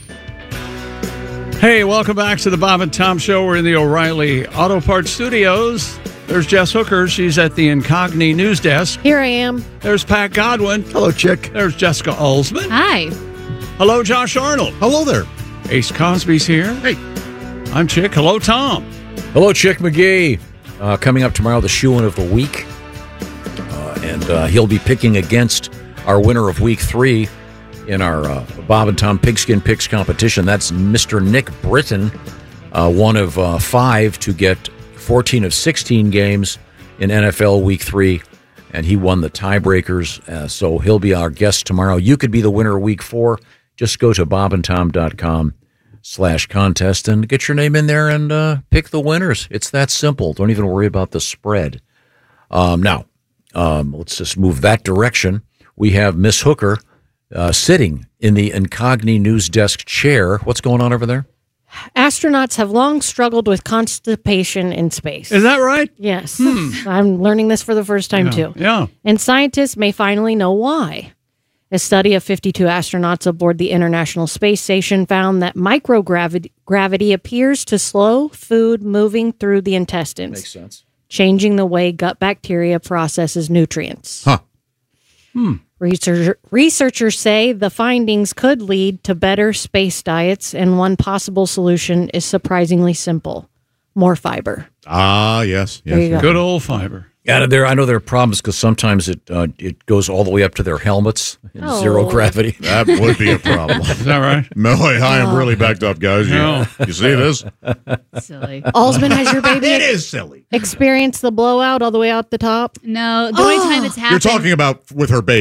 Speaker 3: Hey, welcome back to the Bob and Tom Show. We're in the O'Reilly Auto Parts Studios. There's Jess Hooker. She's at the Incogni News Desk.
Speaker 5: Here I am.
Speaker 3: There's Pat Godwin.
Speaker 7: Hello, Chick.
Speaker 3: There's Jessica Alsman.
Speaker 6: Hi.
Speaker 3: Hello, Josh Arnold.
Speaker 2: Hello there.
Speaker 3: Ace Cosby's here.
Speaker 2: Hey.
Speaker 3: I'm Chick. Hello, Tom.
Speaker 4: Hello, Chick McGee. Uh, coming up tomorrow, the shoe-in of the week. Uh, and uh, he'll be picking against our winner of week three in our uh, Bob and Tom Pigskin Picks competition. That's Mister Nick Britton, uh, one of uh, five to get fourteen of sixteen games in N F L Week three, and he won the tiebreakers, uh, so he'll be our guest tomorrow. You could be the winner of Week four. Just go to bobandtom.com slash contest and get your name in there and uh, pick the winners. It's that simple. Don't even worry about the spread. Um, now, um, let's just move that direction. We have Miss Hooker uh, sitting in the Incogni News Desk chair. What's going on over there?
Speaker 5: Astronauts have long struggled with constipation in space.
Speaker 3: Is that right?
Speaker 5: Yes.
Speaker 3: Hmm.
Speaker 5: I'm learning this for the first time,
Speaker 3: yeah.
Speaker 5: too.
Speaker 3: Yeah.
Speaker 5: And scientists may finally know why. A study of fifty-two astronauts aboard the International Space Station found that microgravity gravity appears to slow food moving through the intestines.
Speaker 4: Makes sense.
Speaker 5: Changing the way gut bacteria processes nutrients.
Speaker 2: Huh.
Speaker 3: Hmm.
Speaker 5: Researcher, researchers say the findings could lead to better space diets, and one possible solution is surprisingly simple: more fiber.
Speaker 2: Ah, yes. yes,
Speaker 5: There you
Speaker 2: yes.
Speaker 5: go.
Speaker 3: Good old fiber.
Speaker 4: Yeah, there. I know there are problems because sometimes it uh, it goes all the way up to their helmets in
Speaker 5: Oh.
Speaker 4: zero gravity.
Speaker 2: That would be a problem.
Speaker 3: Is that right?
Speaker 2: No, I am really backed up, guys. You,
Speaker 3: No.
Speaker 2: you see this?
Speaker 6: Silly.
Speaker 5: Alsman, has your baby
Speaker 2: It is silly.
Speaker 5: experienced the blowout all the way out the top?
Speaker 6: No, the only
Speaker 5: Oh.
Speaker 6: time it's
Speaker 2: You're
Speaker 6: happened.
Speaker 2: talking about with her baby.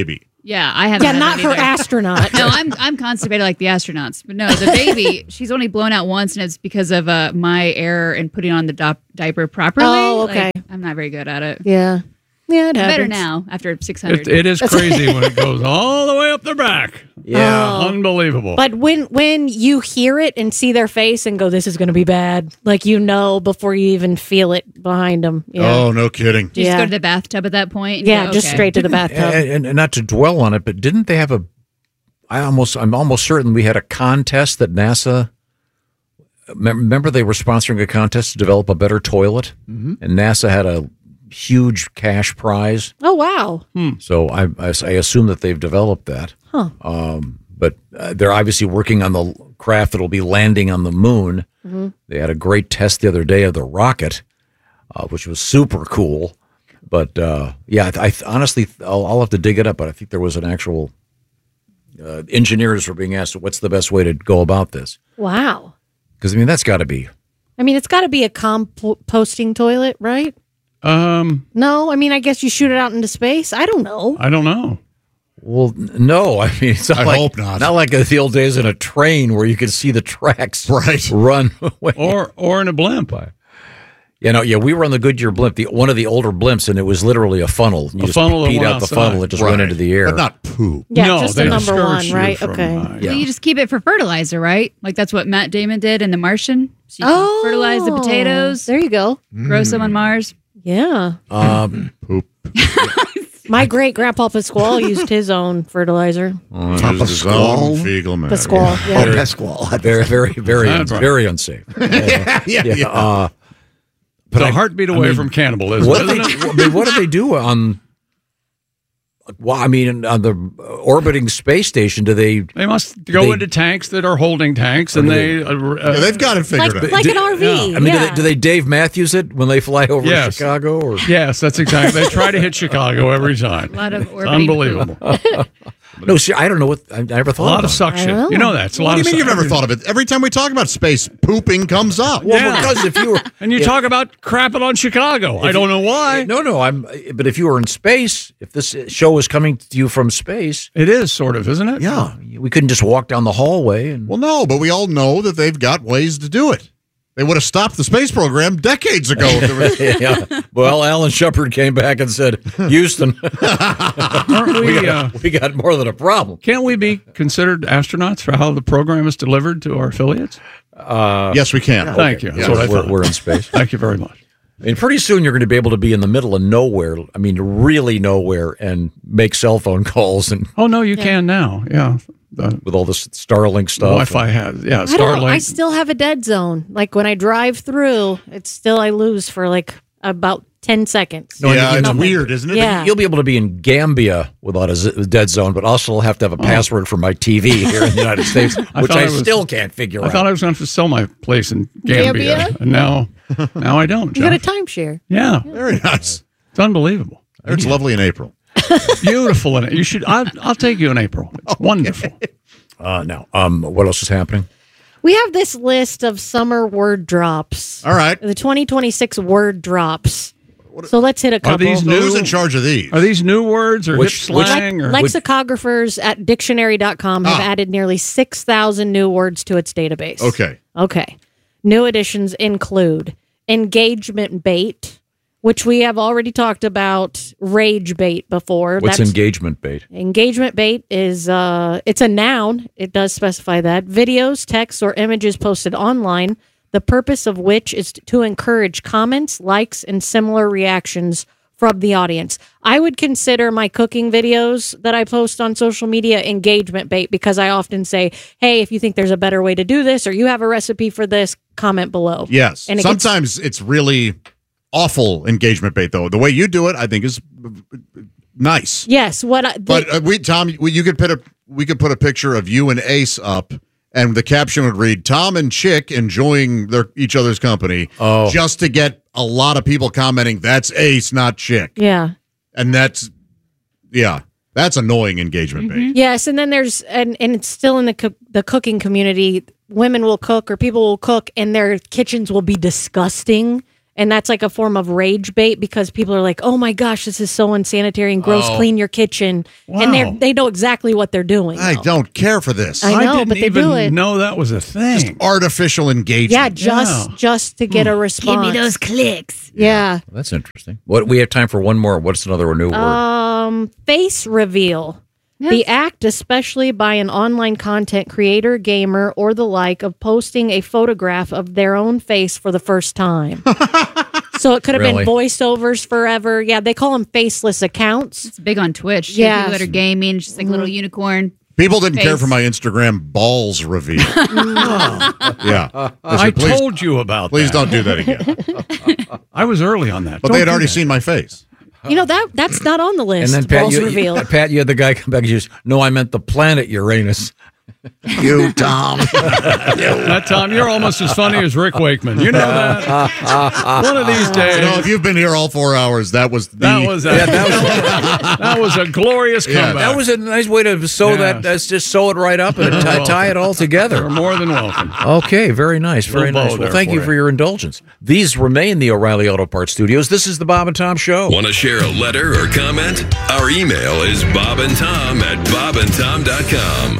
Speaker 6: Yeah, I haven't.
Speaker 5: Yeah,
Speaker 6: had
Speaker 5: not
Speaker 6: that
Speaker 5: her
Speaker 6: either.
Speaker 5: astronaut.
Speaker 6: No, I'm I'm constipated like the astronauts. But no, the baby, she's only blown out once, and it's because of uh, my error in putting on the do- diaper properly.
Speaker 5: Oh, okay.
Speaker 6: Like, I'm not very good at it.
Speaker 5: Yeah. Yeah, it
Speaker 6: Better
Speaker 5: happens.
Speaker 6: now after six hundred.
Speaker 3: It, it is crazy when it goes all the way up their back.
Speaker 5: Yeah. Oh.
Speaker 3: Unbelievable.
Speaker 5: But when when you hear it and see their face and go, this is going to be bad, like you know before you even feel it behind them. Yeah.
Speaker 2: Oh, no kidding.
Speaker 6: Do you just
Speaker 5: Yeah.
Speaker 6: go to the bathtub at that point? and
Speaker 5: Yeah,
Speaker 6: go,
Speaker 5: just
Speaker 6: okay.
Speaker 5: straight to the bathtub.
Speaker 4: And, and not to dwell on it, but didn't they have a? I almost, I'm almost certain we had a contest that NASA. Remember, they were sponsoring a contest to develop a better toilet,
Speaker 5: Mm-hmm.
Speaker 4: and NASA had a huge cash prize.
Speaker 5: Oh, wow.
Speaker 4: So I, I, I assume that they've developed that.
Speaker 5: Huh.
Speaker 4: Um, but uh, they're obviously working on the craft that'll be landing on the moon.
Speaker 5: Mhm.
Speaker 4: They had a great test the other day of the rocket, uh, which was super cool. But uh, yeah, I, I honestly, I'll, I'll have to dig it up. But I think there was an actual uh, engineers were being asked, "What's the best way to go about this?"
Speaker 5: Wow.
Speaker 4: Because I mean, that's got to be.
Speaker 5: I mean, it's got to be a composting toilet, right?
Speaker 3: Um,
Speaker 5: No, I mean, I guess you shoot it out into space. I don't know.
Speaker 3: I don't know.
Speaker 4: Well, n- no. I mean, it's not
Speaker 2: I
Speaker 4: like,
Speaker 2: hope not.
Speaker 4: Not like the old days in a train where you could see the tracks
Speaker 2: right.
Speaker 4: run.
Speaker 3: Or or in a blimp.
Speaker 4: You know, yeah, we were on the Goodyear blimp, the one of the older blimps, and it was literally a funnel. You
Speaker 3: A
Speaker 4: just
Speaker 3: funnel that
Speaker 4: peed
Speaker 3: went
Speaker 4: out the
Speaker 3: outside.
Speaker 4: funnel, it just
Speaker 2: Right.
Speaker 4: went into the air.
Speaker 2: But not poo.
Speaker 5: Yeah,
Speaker 3: No,
Speaker 5: just
Speaker 3: they
Speaker 5: the number
Speaker 3: discourage
Speaker 5: one,
Speaker 3: you
Speaker 5: right?
Speaker 3: from,
Speaker 5: Okay.
Speaker 3: uh,
Speaker 6: Well,
Speaker 4: Yeah.
Speaker 6: you just keep it for fertilizer, right? Like that's what Matt Damon did in The Martian. So you can
Speaker 5: Oh,
Speaker 6: fertilize the potatoes,
Speaker 5: There you go.
Speaker 6: grow some on Mars.
Speaker 5: Yeah.
Speaker 4: Um,
Speaker 2: Poop.
Speaker 5: My great grandpa Pasquale used his own fertilizer.
Speaker 2: Oh, there's his own fecal matter.
Speaker 5: Pasquale, yeah.
Speaker 7: Oh, Pasquale.
Speaker 4: very, very, very,
Speaker 3: That's right.
Speaker 4: very unsafe.
Speaker 2: yeah, yeah, yeah.
Speaker 4: Uh,
Speaker 3: But
Speaker 4: But
Speaker 3: a
Speaker 4: I-
Speaker 3: heartbeat
Speaker 4: I
Speaker 3: away
Speaker 4: mean,
Speaker 3: from cannibalism,
Speaker 4: what do
Speaker 3: isn't
Speaker 4: they?
Speaker 3: it?
Speaker 4: I mean, what do they do on? Well, I mean, on the orbiting space station, do they?
Speaker 3: They must go
Speaker 4: They-
Speaker 3: into tanks that are holding tanks, and they. Uh, uh,
Speaker 2: Yeah, they've got it figured
Speaker 5: Like,
Speaker 2: out.
Speaker 5: like an R V.
Speaker 3: yeah.
Speaker 4: I mean, do,
Speaker 5: yeah.
Speaker 4: they, do they Dave Matthews it when they fly over
Speaker 3: Yes.
Speaker 4: Chicago? Or
Speaker 3: Yes, that's exactly. They try to hit Chicago every time.
Speaker 6: A lot of
Speaker 3: It's
Speaker 6: orbiting
Speaker 3: unbelievable.
Speaker 4: no? See, I don't know what I never
Speaker 3: A
Speaker 4: thought.
Speaker 3: lot
Speaker 4: about
Speaker 3: of
Speaker 4: it.
Speaker 3: suction.
Speaker 5: I know.
Speaker 3: You know that. It's a
Speaker 2: What
Speaker 3: lot
Speaker 2: do you mean
Speaker 3: of
Speaker 2: you've never
Speaker 3: suction.
Speaker 2: thought of it? Every time we talk about space, pooping comes up.
Speaker 4: Well,
Speaker 3: Yeah.
Speaker 4: because if you were
Speaker 3: And you
Speaker 4: if-
Speaker 3: talk about crapping on Chicago. I don't know why.
Speaker 4: No, no, I'm. But if you were in space, if this show was coming to you from space,
Speaker 3: It is sort of, isn't it?
Speaker 4: yeah, we couldn't just walk down the hallway and.
Speaker 2: Well, no, but we all know that they've got ways to do it. They would have stopped the space program decades ago. If there was,
Speaker 4: yeah. Well, Alan Shepard came back and said, "Houston,
Speaker 3: Aren't we?
Speaker 4: we,
Speaker 3: Uh,
Speaker 4: got, we got more than a problem."
Speaker 3: can't we be considered astronauts for how the program is delivered to our affiliates?
Speaker 4: Uh,
Speaker 2: yes, we can.
Speaker 3: Thank you. That's
Speaker 2: Yes.
Speaker 3: what I
Speaker 4: we're,
Speaker 3: thought.
Speaker 4: we're in space.
Speaker 3: Thank you very much.
Speaker 4: I mean, pretty soon you're going to be able to be in the middle of nowhere. I mean, really nowhere, and make cell phone calls and
Speaker 3: Oh no, you can now. Yeah, the
Speaker 4: with all this Starlink stuff.
Speaker 3: Wi-Fi has. Yeah,
Speaker 5: I don't. I
Speaker 3: Starlink.
Speaker 5: still have a dead zone. Like when I drive through, it's still I lose for like about ten seconds.
Speaker 4: No,
Speaker 2: yeah,
Speaker 4: you
Speaker 2: it's
Speaker 4: know,
Speaker 2: weird, isn't it?
Speaker 5: Yeah.
Speaker 4: You'll be able to be in Gambia without a z- dead zone, but also have to have a password for my T V here in the United States,
Speaker 3: I
Speaker 4: which
Speaker 3: thought
Speaker 4: I,
Speaker 3: I was-
Speaker 4: still can't figure
Speaker 3: I
Speaker 4: out.
Speaker 3: thought I was going to sell my place in Gambia,
Speaker 5: Gambia?
Speaker 3: and now, now I don't.
Speaker 5: You got a
Speaker 3: Josh.
Speaker 5: timeshare.
Speaker 3: Yeah,
Speaker 2: Very nice.
Speaker 3: it's unbelievable.
Speaker 2: It's lovely in April.
Speaker 3: Beautiful in it. You should. I'll, I'll take you in April. It's wonderful.
Speaker 4: uh, now, um, what else is happening?
Speaker 5: We have this list of summer word drops.
Speaker 2: All right.
Speaker 5: The twenty twenty-six word drops. So let's hit a couple.
Speaker 3: these
Speaker 2: So
Speaker 3: new-
Speaker 2: who's in charge of these?
Speaker 3: Are these new words or
Speaker 4: Which-
Speaker 3: hip
Speaker 4: which-
Speaker 3: slang? or
Speaker 5: Lexicographers at dictionary dot com have
Speaker 2: Ah.
Speaker 5: added nearly six thousand new words to its database.
Speaker 2: Okay.
Speaker 5: Okay. New additions include engagement bait, which we have already talked about rage bait before.
Speaker 4: What's
Speaker 5: That's-
Speaker 4: engagement bait?
Speaker 5: Engagement bait is uh it's a noun. It does specify that. Videos, texts, or images posted online, the purpose of which is to encourage comments, likes, and similar reactions from the audience. I would consider my cooking videos that I post on social media engagement bait because I often say, hey, if you think there's a better way to do this or you have a recipe for this, comment below.
Speaker 2: Yes.
Speaker 5: And it gets-
Speaker 2: Sometimes it's really awful engagement bait, though. The way you do it, I think, is nice.
Speaker 5: Yes, what I, the,
Speaker 2: But uh, we, Tom, we, you could put a we could put a picture of you and Ace up, and the caption would read "Tom and Chick enjoying their each other's company,"
Speaker 4: Oh.
Speaker 2: just to get a lot of people commenting. That's Ace, not Chick,
Speaker 5: yeah.
Speaker 2: and that's yeah, that's annoying engagement bait.
Speaker 5: Yes, and then there's and and it's still in the co- the cooking community. Women will cook or people will cook, and their kitchens will be disgusting, And that's like a form of rage bait because people are like, oh my gosh, this is so unsanitary and gross.
Speaker 2: Oh.
Speaker 5: Clean your kitchen.
Speaker 2: Wow.
Speaker 5: And they they know exactly what they're doing.
Speaker 2: I
Speaker 5: though.
Speaker 2: don't care for this.
Speaker 5: I know,
Speaker 3: didn't
Speaker 5: but they
Speaker 3: even
Speaker 5: do it.
Speaker 3: know that was a thing.
Speaker 2: Just artificial engagement.
Speaker 5: Yeah, just
Speaker 3: Yeah.
Speaker 5: just to get a response.
Speaker 6: Give me those clicks.
Speaker 5: Yeah.
Speaker 4: Well, that's interesting. What we have time for one more. What's another new word?
Speaker 5: Um, face reveal. The act, especially by an online content creator, gamer, or the like, of posting a photograph of their own face for the first time. So it could have
Speaker 4: Really?
Speaker 5: been voiceovers forever. Yeah, they call them faceless accounts.
Speaker 6: It's big on Twitch.
Speaker 5: Yeah.
Speaker 6: People that are gaming, just like a little unicorn.
Speaker 2: People didn't care
Speaker 6: Face.
Speaker 2: for my Instagram balls reveal. Yeah.
Speaker 3: I
Speaker 2: said, please,
Speaker 3: told you about
Speaker 2: please
Speaker 3: that.
Speaker 2: don't do that again.
Speaker 3: I was early on that.
Speaker 2: But
Speaker 3: Don't
Speaker 2: they had
Speaker 3: do
Speaker 2: already
Speaker 3: that.
Speaker 2: seen my face.
Speaker 5: You know, that that's not on the
Speaker 4: and
Speaker 5: list.
Speaker 4: then Pat,
Speaker 5: Balls
Speaker 4: you,
Speaker 5: reveal.
Speaker 4: you- Pat, you had the guy come back and just, no, I meant the planet Uranus.
Speaker 7: You, Tom.
Speaker 3: That Tom, you're almost as funny as Rick Wakeman. You know that. One of these days.
Speaker 2: You know, if you've been here all four hours, that was the,
Speaker 3: That was a,
Speaker 4: Yeah, that was-
Speaker 3: that was a glorious
Speaker 2: Yeah.
Speaker 3: comeback.
Speaker 4: That was a nice way to sew
Speaker 3: Yes.
Speaker 4: that. Let's just sew it right up and tie, tie it all
Speaker 3: You're
Speaker 4: together.
Speaker 3: more than welcome.
Speaker 4: Okay, very nice, very
Speaker 3: Little bow
Speaker 4: nice. Well,
Speaker 3: there
Speaker 4: thank
Speaker 3: for
Speaker 4: you
Speaker 3: you.
Speaker 4: for your indulgence. These remain the O'Reilly Auto Parts Studios. This is the Bob and Tom Show.
Speaker 22: Want to share a letter or comment? Our email is bob and tom at bob and tom dot com.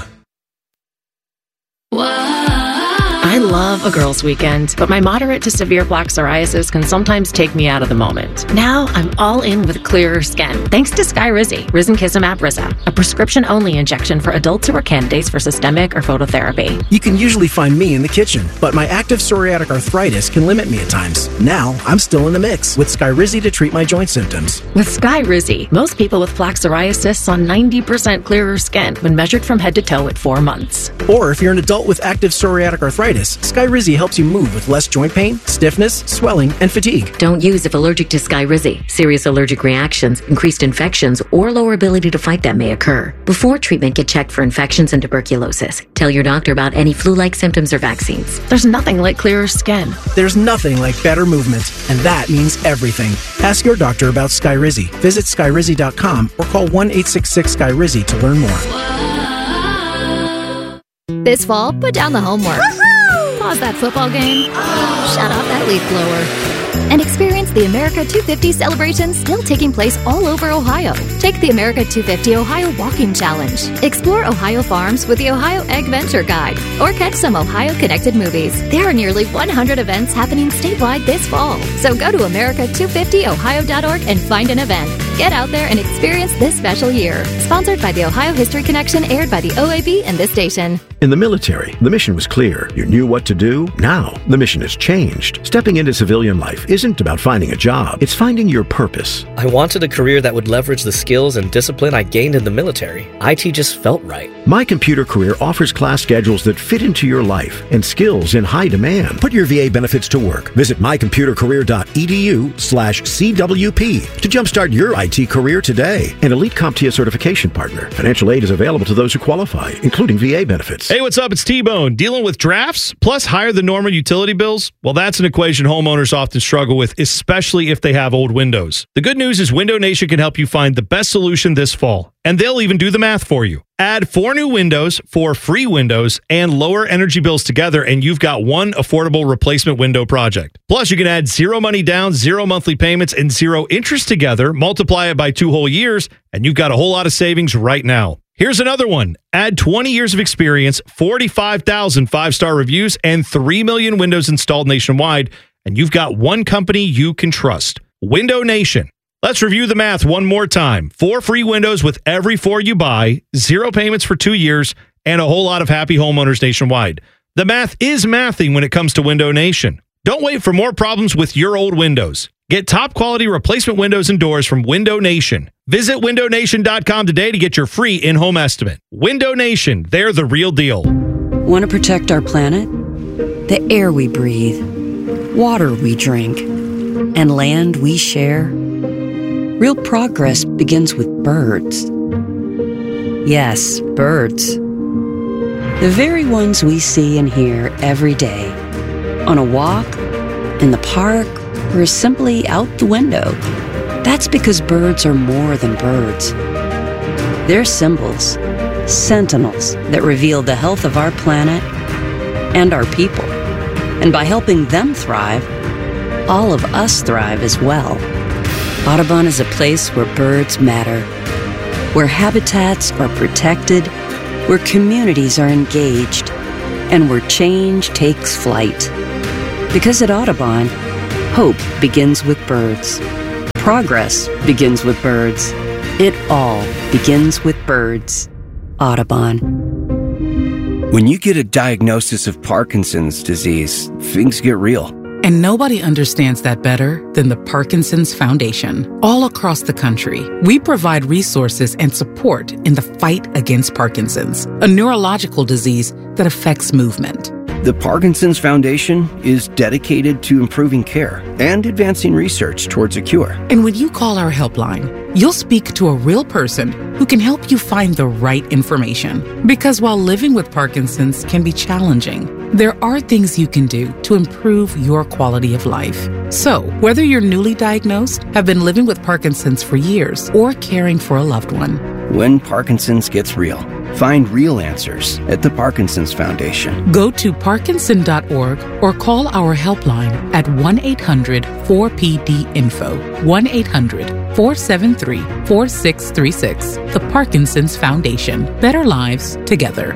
Speaker 1: I love a girls' weekend, but my moderate to severe plaque psoriasis can sometimes take me out of the moment. Now I'm all in with clearer skin, thanks to Skyrizi, Risankizumab Riza, a prescription-only injection for adults who are candidates for systemic or phototherapy.
Speaker 8: You can usually find me in the kitchen, but my active psoriatic arthritis can limit me at times. Now I'm still in the mix with Skyrizi to treat my joint symptoms.
Speaker 1: With Skyrizi, most people with plaque psoriasis saw ninety percent clearer skin when measured from head to toe at four months.
Speaker 8: Or if you're an adult with active psoriatic arthritis, Skyrizi helps you move with less joint pain, stiffness, swelling, and fatigue.
Speaker 9: Don't use if allergic to Skyrizi. Serious allergic reactions, increased infections, or lower ability to fight them may occur. Before treatment, get checked for infections and tuberculosis. Tell your doctor about any flu-like symptoms or vaccines.
Speaker 1: There's nothing like clearer skin.
Speaker 8: There's nothing like better movement, and that means everything. Ask your doctor about Skyrizi. Visit Skyrizi dot com or call one eight six six Sky Rizi to learn more.
Speaker 24: This fall, put down the homework. Pause that football game. Shut off that leaf blower. And experience the America two fifty celebration still taking place all over Ohio. Take the America two fifty Ohio Walking Challenge. Explore Ohio farms with the Ohio Egg Venture Guide. Or catch some Ohio Connected movies. There are nearly one hundred events happening statewide this fall. So go to America two fifty ohio dot org and find an event. Get out there and experience this special year. Sponsored by the Ohio History Connection, aired by the O A B and this station.
Speaker 25: In the military, the mission was clear. You knew what to do. Now, the mission has changed. Stepping into civilian life isn't about finding a job. It's finding your purpose.
Speaker 26: I wanted a career that would leverage the skills and discipline I gained in the military. I T just felt right.
Speaker 25: My Computer Career offers class schedules that fit into your life and skills in high demand. Put your V A benefits to work. Visit my computer career dot e d u slash C W P to jumpstart your I T career today. An elite CompTIA certification partner. Financial aid is available to those who qualify, including V A benefits.
Speaker 27: Hey, what's up? It's T-Bone. Dealing with drafts plus higher than normal utility bills? Well, that's an equation homeowners often struggle with, especially if they have old windows. The good news is Window Nation can help you find the best solution this fall, and they'll even do the math for you. Add four new windows, four free windows, and lower energy bills together, and you've got one affordable replacement window project. Plus, you can add zero money down, zero monthly payments, and zero interest together, multiply it by two whole years, and you've got a whole lot of savings right now. Here's another one. Add twenty years of experience, forty-five thousand five-star reviews, and three million windows installed nationwide, and you've got one company you can trust. Window Nation. Let's review the math one more time. Four free windows with every four you buy, zero payments for two years, and a whole lot of happy homeowners nationwide. The math is mathing when it comes to Window Nation. Don't wait for more problems with your old windows. Get top quality replacement windows and doors from Window Nation. Visit window nation dot com today to get your free in-home estimate. Window Nation, they're the real deal.
Speaker 28: Want to protect our planet? The air we breathe, water we drink, and land we share? Real progress begins with birds. Yes, birds. The very ones we see and hear every day. On a walk, in the park, or simply out the window. That's because birds are more than birds. They're symbols, sentinels that reveal the health of our planet and our people. And by helping them thrive, all of us thrive as well. Audubon is a place where birds matter, where habitats are protected, where communities are engaged, and where change takes flight. Because at Audubon, hope begins with birds. Progress begins with birds. It all begins with birds. Audubon.
Speaker 10: When you get a diagnosis of Parkinson's disease, things get real.
Speaker 11: And nobody understands that better than the Parkinson's Foundation. All across the country, we provide resources and support in the fight against Parkinson's, a neurological disease that affects movement.
Speaker 10: The Parkinson's Foundation is dedicated to improving care and advancing research towards a cure.
Speaker 11: And when you call our helpline, you'll speak to a real person who can help you find the right information. Because while living with Parkinson's can be challenging, there are things you can do to improve your quality of life. So, whether you're newly diagnosed, have been living with Parkinson's for years, or caring for a loved one,
Speaker 10: when Parkinson's gets real, find real answers at the Parkinson's Foundation.
Speaker 11: Go to parkinson dot org or call our helpline at one eight hundred four P D info, one eight hundred four seven three four six three six. The Parkinson's Foundation. Better lives together.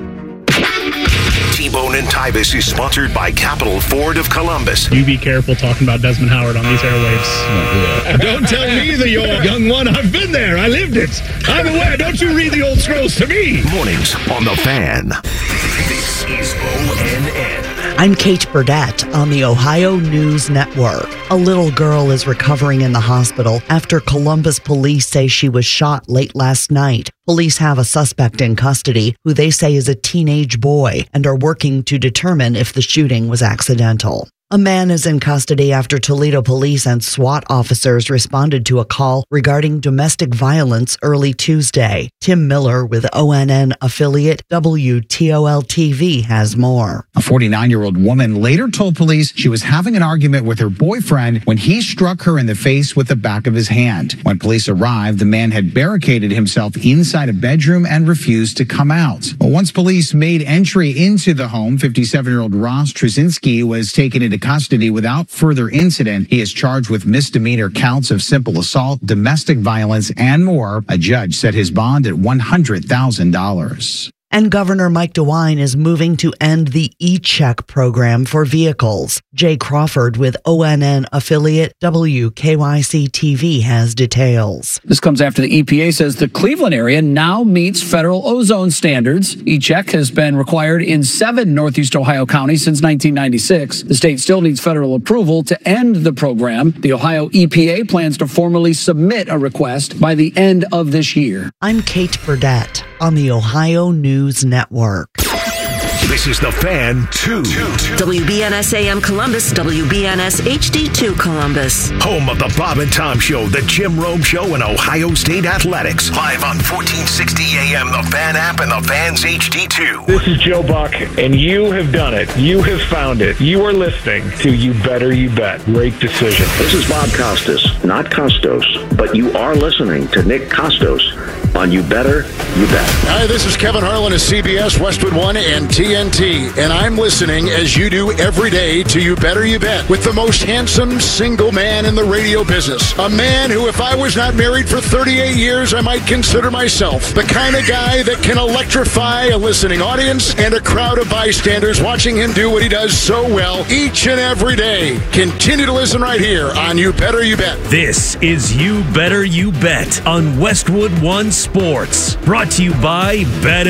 Speaker 22: T-Bone and Tybus is sponsored by Capital Ford of Columbus.
Speaker 12: You be careful talking about Desmond Howard on these airwaves.
Speaker 27: Don't tell me the young one. I've been there. I lived it. I'm aware. Don't you read the old scrolls to me.
Speaker 22: Mornings on The Fan. This is O N N.
Speaker 13: I'm Kate Burdett on the Ohio News Network. A little girl is recovering in the hospital after Columbus police say she was shot late last night. Police have a suspect in custody who they say is a teenage boy and are working to determine if the shooting was accidental. A man is in custody after Toledo police and SWAT officers responded to a call regarding domestic violence early Tuesday. Tim Miller with O N N affiliate W T O L T V has more.
Speaker 14: A forty-nine-year-old woman later told police she was having an argument with her boyfriend when he struck her in the face with the back of his hand. When police arrived, the man had barricaded himself inside a bedroom and refused to come out. Well, once police made entry into the home, fifty-seven-year-old Ross Trzynski was taken into custody without further incident. He is charged with misdemeanor counts of simple assault, domestic violence, and more. A judge set his bond at one hundred thousand dollars.
Speaker 13: And Governor Mike DeWine is moving to end the e-check program for vehicles. Jay Crawford with O N N affiliate W K Y C T V has details.
Speaker 15: This comes after the E P A says the Cleveland area now meets federal ozone standards. E-check has been required in seven Northeast Ohio counties since nineteen ninety-six. The state still needs federal approval to end the program. The Ohio E P A plans to formally submit a request by the end of this year.
Speaker 13: I'm Kate Burdett on the Ohio News Network.
Speaker 22: This is The Fan two.
Speaker 23: W B N S A M Columbus, W B N S H D two Columbus.
Speaker 22: Home of the Bob and Tom Show, the Jim Rome Show, and Ohio State Athletics. Live on fourteen sixty A M, the Fan app, and the Fan's H D two.
Speaker 17: This is Joe Buck, and you have done it. You have found it. You are listening to You Better You Bet. Great decision.
Speaker 18: This is Bob Costas, not Costos, but you are listening to Nick Costos on You Better You Bet.
Speaker 29: Hi, this is Kevin Harlan of C B S, Westwood One, and T N T, and I'm listening as you do every day to You Better You Bet with the most handsome single man in the radio business. A man who, if I was not married for thirty-eight years, I might consider myself the kind of guy that can electrify a listening audience and a crowd of bystanders watching him do what he does so well each and every day. Continue to listen right here on You Better You Bet.
Speaker 30: This is You Better You Bet on Westwood One Sports, brought to you by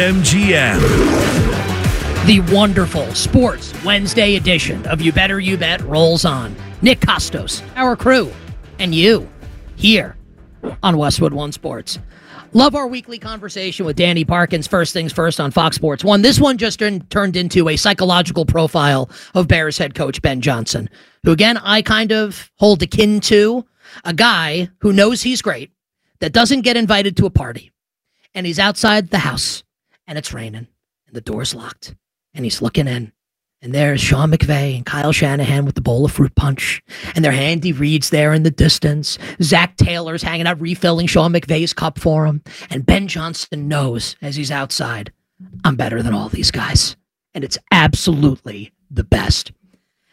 Speaker 30: BetMGM.
Speaker 31: The wonderful Sports Wednesday edition of You Better You Bet rolls on. Nick Costos, our crew, and you here on Westwood One Sports. Love our weekly conversation with Danny Parkins, First Things First on Fox Sports One. This one just turned, turned into a psychological profile of Bears head coach Ben Johnson, who, again, I kind of hold akin to a guy who knows he's great, that doesn't get invited to a party, and he's outside the house, and it's raining, and the door's locked. And he's looking in, and there's Sean McVay and Kyle Shanahan with the bowl of fruit punch, and their Andy Reid's there in the distance. Zach Taylor's hanging out refilling Sean McVay's cup for him, and Ben Johnson knows as he's outside, I'm better than all these guys, and it's absolutely the best.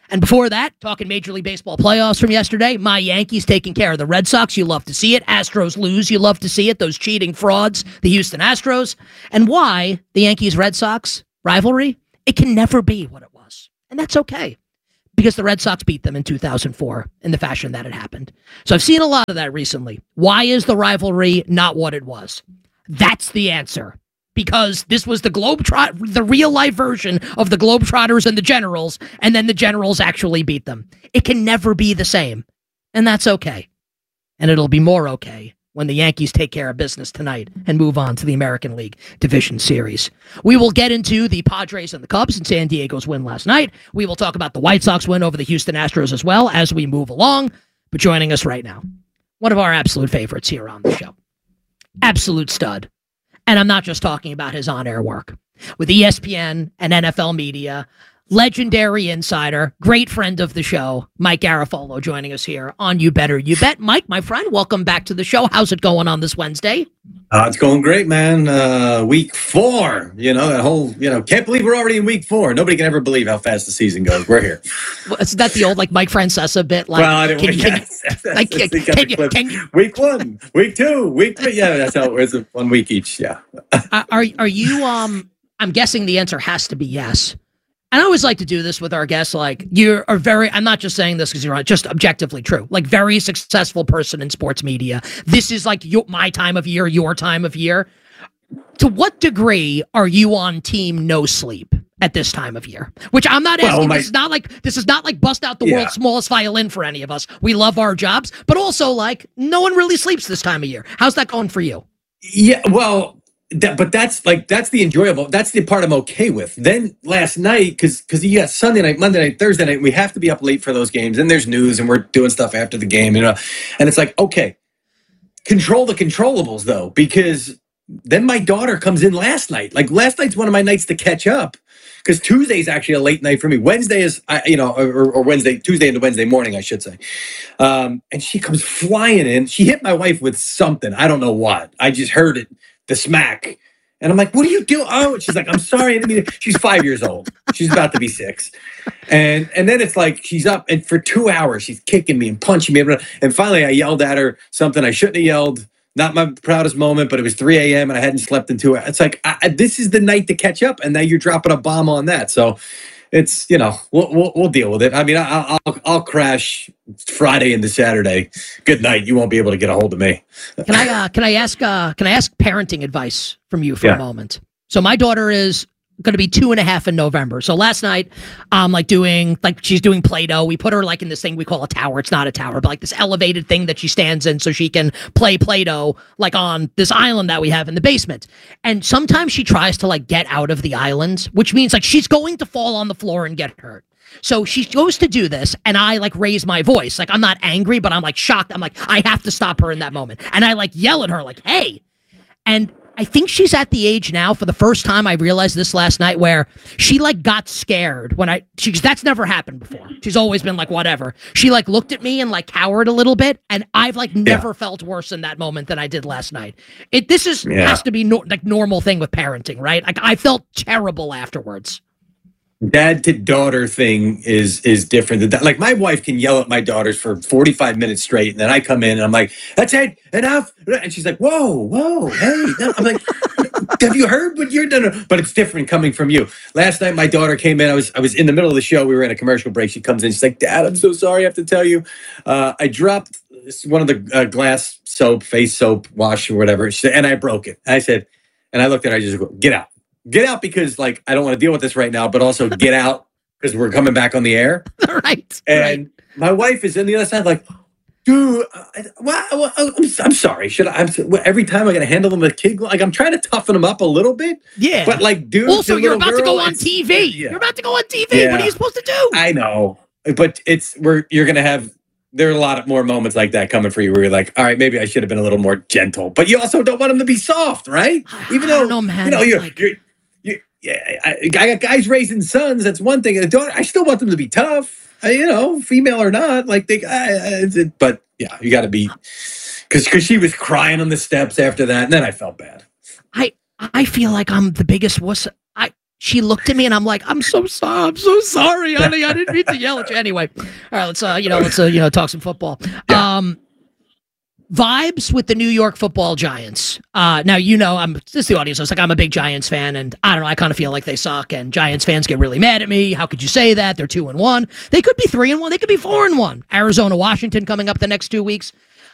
Speaker 31: And before that, talking Major League Baseball playoffs from yesterday, my Yankees taking care of the Red Sox. You love to see it. Astros lose. You love to see it. Those cheating frauds, the Houston Astros. And why the Yankees-Red Sox rivalry, it can never be what it was. And that's okay, because the Red Sox beat them in two thousand four in the fashion that it happened. So I've seen a lot of that recently. Why is the rivalry not what it was? That's the answer. Because this was the Globetrot, the real-life version of the Globetrotters and the Generals, and then the Generals actually beat them. It can never be the same, and that's okay. And it'll be more okay when the Yankees take care of business tonight and move on to the American League Division Series. We will get into the Padres and the Cubs and San Diego's win last night. We will talk about the White Sox win over the Houston Astros as well as we move along. But joining us right now, one of our absolute favorites here on the show. Absolute stud. And I'm not just talking about his on-air work. With E S P N and N F L media, legendary insider, great friend of the show, Mike Garafolo, joining us here on You Better You Bet. Mike, my friend, welcome back to the show. How's it going on this Wednesday?
Speaker 2: Uh, it's going great, man. Uh, week four, you know, that whole, you know, can't believe we're already in week four. Nobody can ever believe how fast the season goes. We're here.
Speaker 31: Well, is that the old, like, Mike Francesa bit? Like,
Speaker 2: well, I didn't
Speaker 31: can,
Speaker 2: can,
Speaker 31: can, like, can, can, you, can you,
Speaker 2: week one, week two, week three. Yeah, that's how it is. One week each. Yeah.
Speaker 31: are, are you, um, I'm guessing the answer has to be yes. And I always like to do this with our guests. Like, you are very, I'm not just saying this because you're just objectively true, like very successful person in sports media. This is like your, my time of year, your time of year. To what degree are you on team no sleep at this time of year? Which I'm not asking. Well, my, this is not like, this is not like bust out the yeah. world's smallest violin for any of us. We love our jobs, but also like no one really sleeps this time of year. How's that going for you?
Speaker 2: Yeah, well, That, but that's like that's the enjoyable. That's the part I'm okay with. Then last night, because because you got Sunday night, Monday night, Thursday night, we have to be up late for those games. And there's news, and we're doing stuff after the game, you know. And it's like, okay, control the controllables though, because then my daughter comes in last night. Like last night's one of my nights to catch up, because Tuesday's actually a late night for me. Wednesday is, you know, or, or Wednesday, Tuesday into Wednesday morning, I should say. Um, and she comes flying in. She hit my wife with something. I don't know what. I just heard it. The smack. And I'm like, what are you doing? Oh, and she's like, I'm sorry. I didn't mean to. She's five years old. She's about to be six. And and then it's like she's up, and for two hours, she's kicking me and punching me. And finally, I yelled at her something I shouldn't have yelled. Not my proudest moment, but it was three a.m. and I hadn't slept in two hours. It's like, I, this is the night to catch up, and now you're dropping a bomb on that. So it's, you know, we'll, we'll, we'll deal with it. I mean, I, I'll, I'll crash Friday into Saturday. Good night. You won't be able to get a hold of me.
Speaker 31: Can I, uh, can I ask, uh, can I ask parenting advice from you for yeah. a moment? So my daughter is going to be two and a half in November. So last night, um, like doing, like she's doing Play-Doh. We put her like in this thing we call a tower. It's not a tower, but like this elevated thing that she stands in so she can play Play-Doh like on this island that we have in the basement. And sometimes she tries to like get out of the island, which means like she's going to fall on the floor and get hurt. So she goes to do this, and I like raise my voice. Like I'm not angry, but I'm like shocked. I'm like, I have to stop her in that moment. And I like yell at her like, hey. And I think she's at the age now, for the first time, I realized this last night, where she like got scared when I, she, that's never happened before. She's always been like, whatever. She like looked at me and like cowered a little bit. And I've like never yeah. felt worse in that moment than I did last night. It, this is, yeah. has to be no, like normal thing with parenting, right? Like I felt terrible afterwards.
Speaker 2: Dad to daughter thing is is different than that. Like my wife can yell at my daughters for forty-five minutes straight, and then I come in and I'm like, that's it, enough. And she's like, whoa, whoa, hey. No. I'm like, have you heard what you're doing? But it's different coming from you. Last night my daughter came in. I was I was in the middle of the show. We were in a commercial break. She comes in. She's like, Dad, I'm so sorry. I have to tell you. Uh, I dropped one of the uh, glass soap, face soap, wash or whatever, she said, and I broke it. I said, and I looked at her. I just go, get out. Get out because, like, I don't want to deal with this right now, but also get out because we're coming back on the air.
Speaker 31: Right.
Speaker 2: And
Speaker 31: right.
Speaker 2: my wife is on the other side, like, dude, well, I'm, I'm sorry. Should I? I'm, every time I got to handle them with a kid, like, I'm trying to toughen them up a little bit.
Speaker 31: Yeah.
Speaker 2: But, like, dude,
Speaker 31: also, you're about
Speaker 2: girl,
Speaker 31: to go on T V. Yeah. You're about to go on T V. Yeah. What are you supposed to do?
Speaker 2: I know. But it's, we're, you're going to have, there are a lot of more moments like that coming for you where you're like, all right, maybe I should have been a little more gentle. But you also don't want them to be soft, right? Even though,
Speaker 31: I don't know, man.
Speaker 2: You know, you're,
Speaker 31: like,
Speaker 2: you're Yeah, I, I got guys raising sons. That's one thing. I, don't, I still want them to be tough, I, you know, female or not. Like they, I, I, but yeah, you got to be, because because she was crying on the steps after that, and then I felt bad.
Speaker 31: I I feel like I'm the biggest wuss. I she looked at me and I'm like, I'm so sorry. I'm so sorry, honey. I didn't mean to yell at you. Anyway, all right, let's, uh, you know, let's, uh, you know, talk some football. Yeah. Um, vibes with the New York Football Giants. Uh, now, you know, I'm just the audience. I was like, I'm a big Giants fan, and I don't know. I kind of feel like they suck, and Giants fans get really mad at me. How could you say that? They're two and one. They could be three and one. They could be four and one. Arizona, Washington coming up the next two weeks.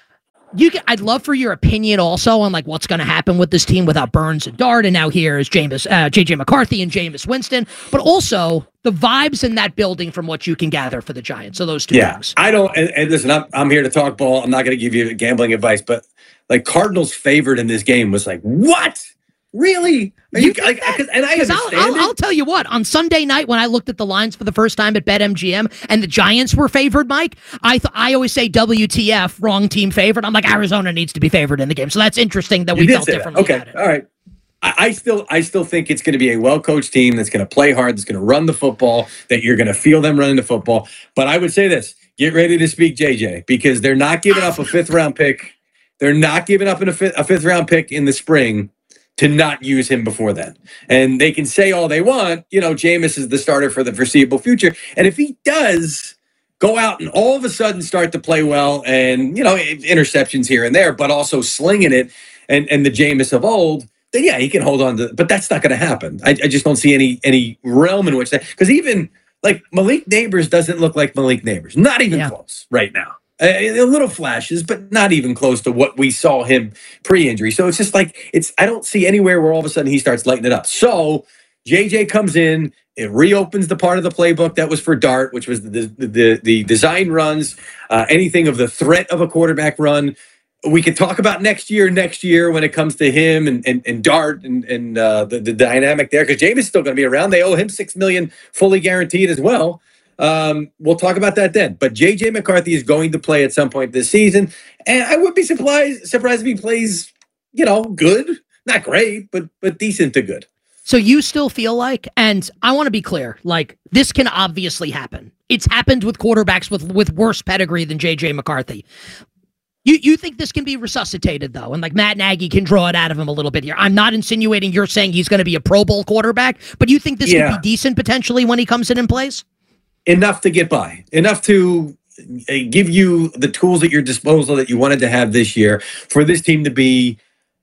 Speaker 31: You can, I'd love for your opinion also on like what's going to happen with this team without Burns and Dart, and now here is Jameis, uh, J J McCarthy and Jameis Winston, but also the vibes in that building from what you can gather for the Giants. So those two
Speaker 2: yeah,
Speaker 31: things.
Speaker 2: I don't. And, and listen, I'm I'm here to talk ball. I'm not going to give you gambling advice, but like Cardinals favored in this game was like what? Really? Are you, you like, cause, and I understand
Speaker 31: I'll, I'll, I'll tell you what, on Sunday night when I looked at the lines for the first time at BetMGM and the Giants were favored, Mike, I th- I always say W T F, wrong team favored. I'm like, Arizona needs to be favored in the game. So that's interesting that we felt differently
Speaker 2: okay.
Speaker 31: about it.
Speaker 2: All right. I, I still I still think it's going to be a well-coached team that's going to play hard, that's going to run the football, that you're going to feel them running the football. But I would say this, get ready to speak J J, because they're not giving up a fifth-round pick. They're not giving up a, fifth, a fifth-round pick in the spring to not use him before then. And they can say all they want, you know, Jameis is the starter for the foreseeable future. And if he does go out and all of a sudden start to play well and, you know, interceptions here and there, but also slinging it and, and the Jameis of old, then yeah, he can hold on to, but that's not going to happen. I, I just don't see any any realm in which that, because even like Malik Neighbors doesn't look like Malik Neighbors. Not even yeah. close right now. A, a little flashes, but not even close to what we saw him pre-injury. So it's just like, it's. I don't see anywhere where all of a sudden he starts lighting it up. So J J comes in, it reopens the part of the playbook that was for Dart, which was the the, the, the design runs, uh, anything of the threat of a quarterback run. We could talk about next year, next year when it comes to him and and, and Dart and, and uh, the, the dynamic there, because Jameis is still going to be around. They owe him six million dollars fully guaranteed as well. Um, we'll talk about that then. But J J McCarthy is going to play at some point this season, and I would be surprised surprised if he plays, you know, good, not great, but but decent to good.
Speaker 31: So you still feel like, and I want to be clear, like this can obviously happen. It's happened with quarterbacks with with worse pedigree than J J McCarthy. You you think this can be resuscitated, though, and like Matt Nagy can draw it out of him a little bit here. I'm not insinuating you're saying he's going to be a Pro Bowl quarterback, but you think this yeah. could be decent potentially when he comes in and plays?
Speaker 2: Enough to get by, enough to give you the tools at your disposal that you wanted to have this year for this team to be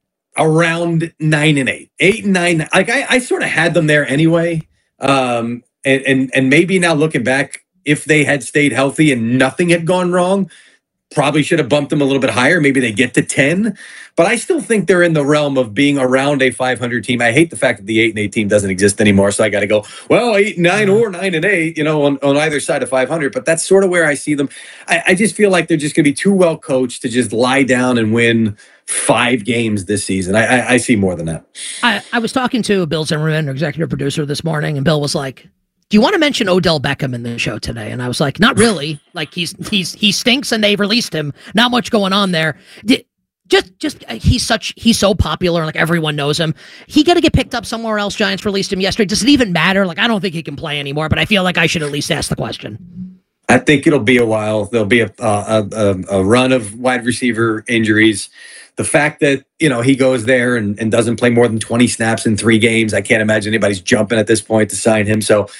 Speaker 2: around nine and eight, eight and nine. Like I, I sort of had them there anyway. Um, and, and, and maybe now looking back, if they had stayed healthy and nothing had gone wrong, probably should have bumped them a little bit higher. Maybe they get to ten, but I still think they're in the realm of being around a five hundred team. I hate the fact that the eight and eight team doesn't exist anymore. So I got to go, well, eight and nine or nine and eight, you know, on, on either side of five hundred, but that's sort of where I see them. I, I just feel like they're just going to be too well coached to just lie down and win five games this season. I, I, I see more than that.
Speaker 31: I, I was talking to Bill Zimmerman, our executive producer, this morning, and Bill was like, do you want to mention Odell Beckham in the show today? And I was like, not really. Like he's he's he stinks, and they've released him. Not much going on there. Just just he's such he's so popular, like everyone knows him. He got to get picked up somewhere else. Giants released him yesterday. Does it even matter? Like I don't think he can play anymore. But I feel like I should at least ask the question.
Speaker 2: I think it'll be a while. There'll be a a, a, a run of wide receiver injuries. The fact that, you know, he goes there and, and doesn't play more than twenty snaps in three games, I can't imagine anybody's jumping at this point to sign him. So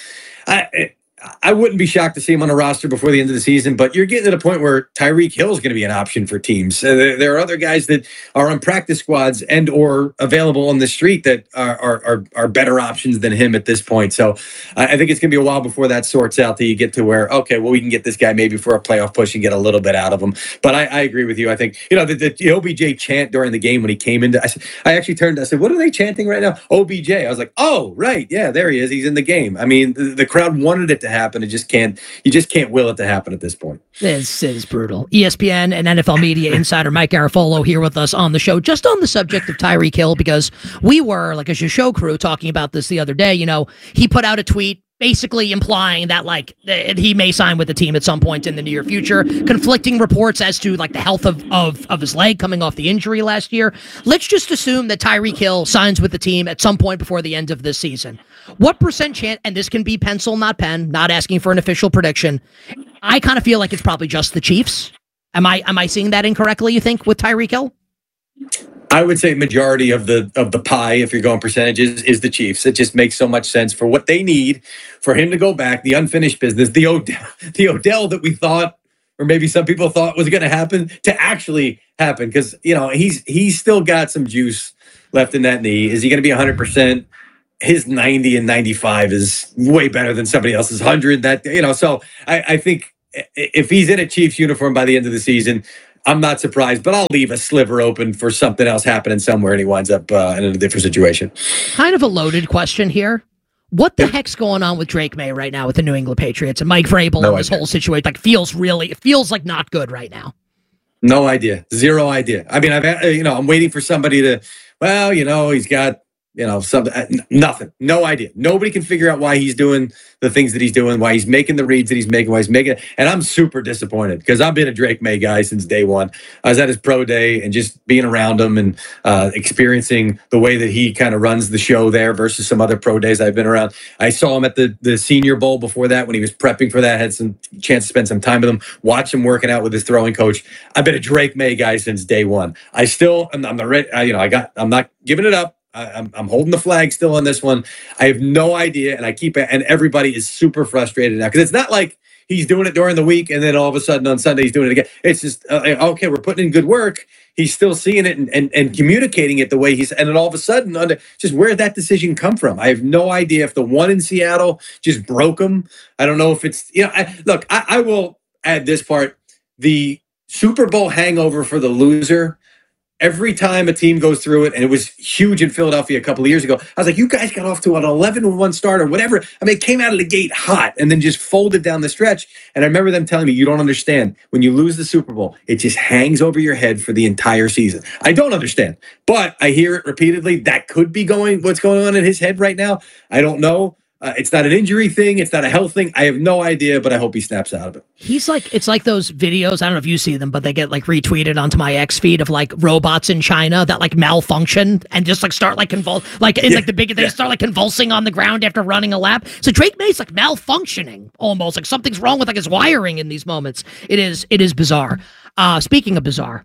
Speaker 2: I I wouldn't be shocked to see him on a roster before the end of the season, but you're getting to the point where Tyreek Hill is going to be an option for teams. Uh, there, there are other guys that are on practice squads and or available on the street that are are, are, are better options than him at this point. So I, I think it's going to be a while before that sorts out till you get to where, okay, well, we can get this guy maybe for a playoff push and get a little bit out of him. But I, I agree with you. I think, you know, the, the O B J chant during the game when he came into, I, said, I actually turned, I said, what are they chanting right now? O B J. I was like, oh, right. Yeah, there he is. He's in the game. I mean, the, the crowd wanted it to happen. It just can't. You just can't will it to happen at this point.
Speaker 31: This is brutal. E S P N and N F L media insider Mike Garafolo here with us on the show, just on the subject of Tyreek Hill, because we were, like as your show crew, talking about this the other day. You know, he put out a tweet basically implying that like he may sign with the team at some point in the near future. Conflicting reports as to like the health of, of, of his leg coming off the injury last year. Let's just assume that Tyreek Hill signs with the team at some point before the end of this season. What percent chance, and this can be pencil, not pen, not asking for an official prediction. I kind of feel like it's probably just the Chiefs. Am I am I seeing that incorrectly, you think, with Tyreek Hill?
Speaker 2: I would say majority of the of the pie, if you're going percentages, is the Chiefs. It just makes so much sense for what they need for him to go back, the unfinished business, the Odell, the Odell that we thought, or maybe some people thought was going to happen, to actually happen. Because, you know, he's he's still got some juice left in that knee. Is he going to be one hundred percent? His ninety and ninety-five is way better than somebody else's one hundred. That, you know, so I, I think if he's in a Chiefs uniform by the end of the season, I'm not surprised, but I'll leave a sliver open for something else happening somewhere and he winds up uh, in a different situation.
Speaker 31: Kind of a loaded question here. What the heck's going on with Drake May right now with the New England Patriots and Mike Vrabel
Speaker 2: No
Speaker 31: and this
Speaker 2: idea.
Speaker 31: whole situation? Like, feels really, it feels like not good right now.
Speaker 2: No idea. Zero idea. I mean, I've, uh, you know, I'm waiting for somebody to, well, you know, he's got, you know, something, uh, n- nothing. No idea. Nobody can figure out why he's doing the things that he's doing, why he's making the reads that he's making, why he's making it. And I'm super disappointed because I've been a Drake May guy since day one. I was at his pro day and just being around him and uh, experiencing the way that he kind of runs the show there versus some other pro days I've been around. I saw him at the, the Senior Bowl before that when he was prepping for that, had some chance to spend some time with him, watch him working out with his throwing coach. I've been a Drake May guy since day one. I still, I'm, I'm not ready, I, you know, I got, I'm not giving it up. I, I'm, I'm holding the flag still on this one. I have no idea, and I keep it, and everybody is super frustrated now because it's not like he's doing it during the week and then all of a sudden on Sunday he's doing it again. It's just uh, okay, we're putting in good work. He's still seeing it and, and, and communicating it the way he's, and then all of a sudden, under, just where did that decision come from? I have no idea if the one in Seattle just broke him. I don't know if it's, you know, I, look, I, I will add this part: the Super Bowl hangover for the loser. Every time a team goes through it, and it was huge in Philadelphia a couple of years ago, I was like, you guys got off to an eleven to one start or whatever. I mean, it came out of the gate hot and then just folded down the stretch. And I remember them telling me, you don't understand. When you lose the Super Bowl, it just hangs over your head for the entire season. I don't understand, but I hear it repeatedly. That could be going what's going on in his head right now. I don't know. Uh, it's not an injury thing. It's not a health thing. I have no idea, but I hope he snaps out of it.
Speaker 31: He's like, it's like those videos, I don't know if you see them, but they get like retweeted onto my X feed of like robots in China that like malfunction and just like start like convul, like it's
Speaker 2: Yeah,
Speaker 31: like the big, they
Speaker 2: yeah.
Speaker 31: start like convulsing on the ground after running a lap. So Drake May's like malfunctioning almost, like something's wrong with like his wiring in these moments. It is, it is bizarre. Uh, speaking of bizarre,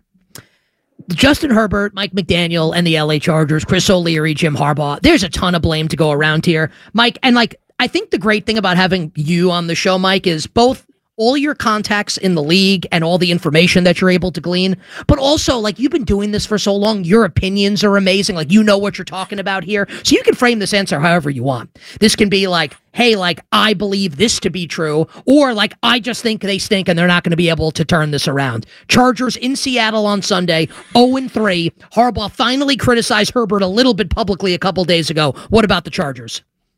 Speaker 31: Justin Herbert, Mike McDaniel, and the L A Chargers, Chris O'Leary, Jim Harbaugh. There's a ton of blame to go around here, Mike. And like, I think the great thing about having you on the show, Mike, is both all your contacts in the league and all the information that you're able to glean, but also like you've been doing this for so long, your opinions are amazing. Like, you know what you're talking about here. So you can frame this answer however you want. This can be like, hey, like, I believe this to be true, or like, I just think they stink and they're not going to be able to turn this around. Chargers in Seattle on Sunday, oh and three. Harbaugh finally criticized Herbert a little bit publicly a couple days ago. What about the Chargers?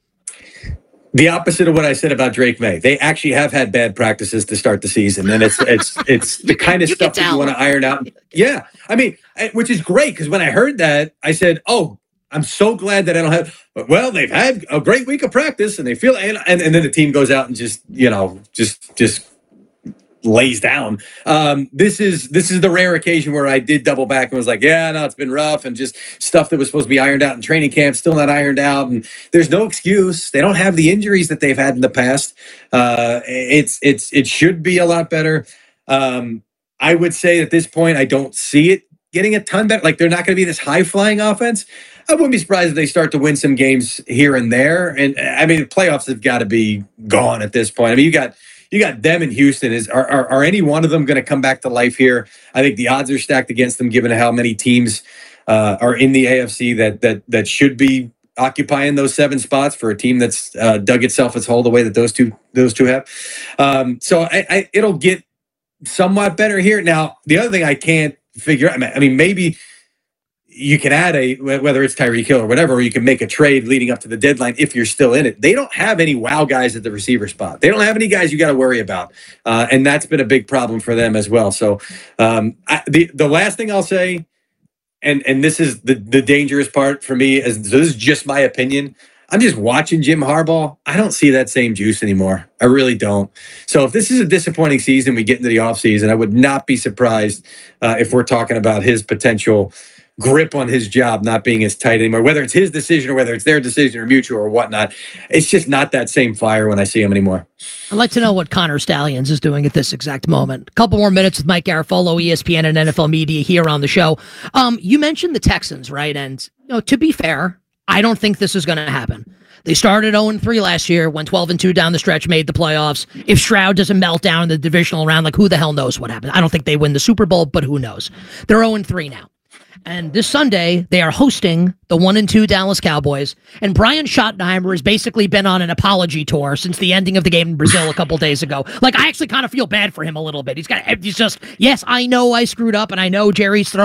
Speaker 2: The opposite of what I said about Drake May. They actually have had bad practices to start the season, and it's it's it's the kind of stuff that you want to iron out. Yeah, I mean, I- which is great because when I heard that, I said, "Oh, I'm so glad that I don't have." Well, they've had a great week of practice, and they feel, and and, and then the team goes out and just you know just just lays down. Um, this is this is the rare occasion where I did double back and was like, yeah, no, it's been rough, and just stuff that was supposed to be ironed out in training camp, still not ironed out, and there's no excuse. They don't have the injuries that they've had in the past. Uh, it's it's it should be a lot better. Um, I would say at this point, I don't see it getting a ton better. Like, they're not going to be this high flying offense. I wouldn't be surprised if they start to win some games here and there. And I mean, the playoffs have got to be gone at this point. I mean, you got. You got them in Houston. Is are, are are any one of them going to come back to life here? I think the odds are stacked against them, given how many teams uh, are in the A F C that that that should be occupying those seven spots for a team that's uh, dug itself its hole the way that those two those two have. Um, so I, I, it'll get somewhat better here. Now, the other thing I can't figure out. I mean, maybe you can add a, whether it's Tyreek Hill or whatever, or you can make a trade leading up to the deadline if you're still in it. They don't have any wow guys at the receiver spot. They don't have any guys you got to worry about. Uh, and that's been a big problem for them as well. So um, I, the, the last thing I'll say, and, and this is the, the dangerous part for me, is so this is just my opinion. I'm just watching Jim Harbaugh. I don't see that same juice anymore. I really don't. So if this is a disappointing season, we get into the offseason, I would not be surprised uh, if we're talking about his potential grip on his job not being as tight anymore, whether it's his decision or whether it's their decision or mutual or whatnot. It's just not that same fire when I see him anymore.
Speaker 31: I'd like to know what Connor Stallions is doing at this exact moment. A couple more minutes with Mike Garafolo, E S P N and N F L Media here on the show. Um, you mentioned the Texans, right? And you know, to be fair, I don't think this is going to happen. They started oh and three last year, went twelve and two down the stretch, made the playoffs. If Stroud doesn't melt down in the divisional round, like who the hell knows what happened? I don't think they win the Super Bowl, but who knows? They're oh and three now. And this Sunday, they are hosting the one and two Dallas Cowboys. And Brian Schottenheimer has basically been on an apology tour since the ending of the game in Brazil a couple days ago. Like, I actually kind of feel bad for him a little bit. He's got, he's just, yes, I know I screwed up, and I know Jerry's throwing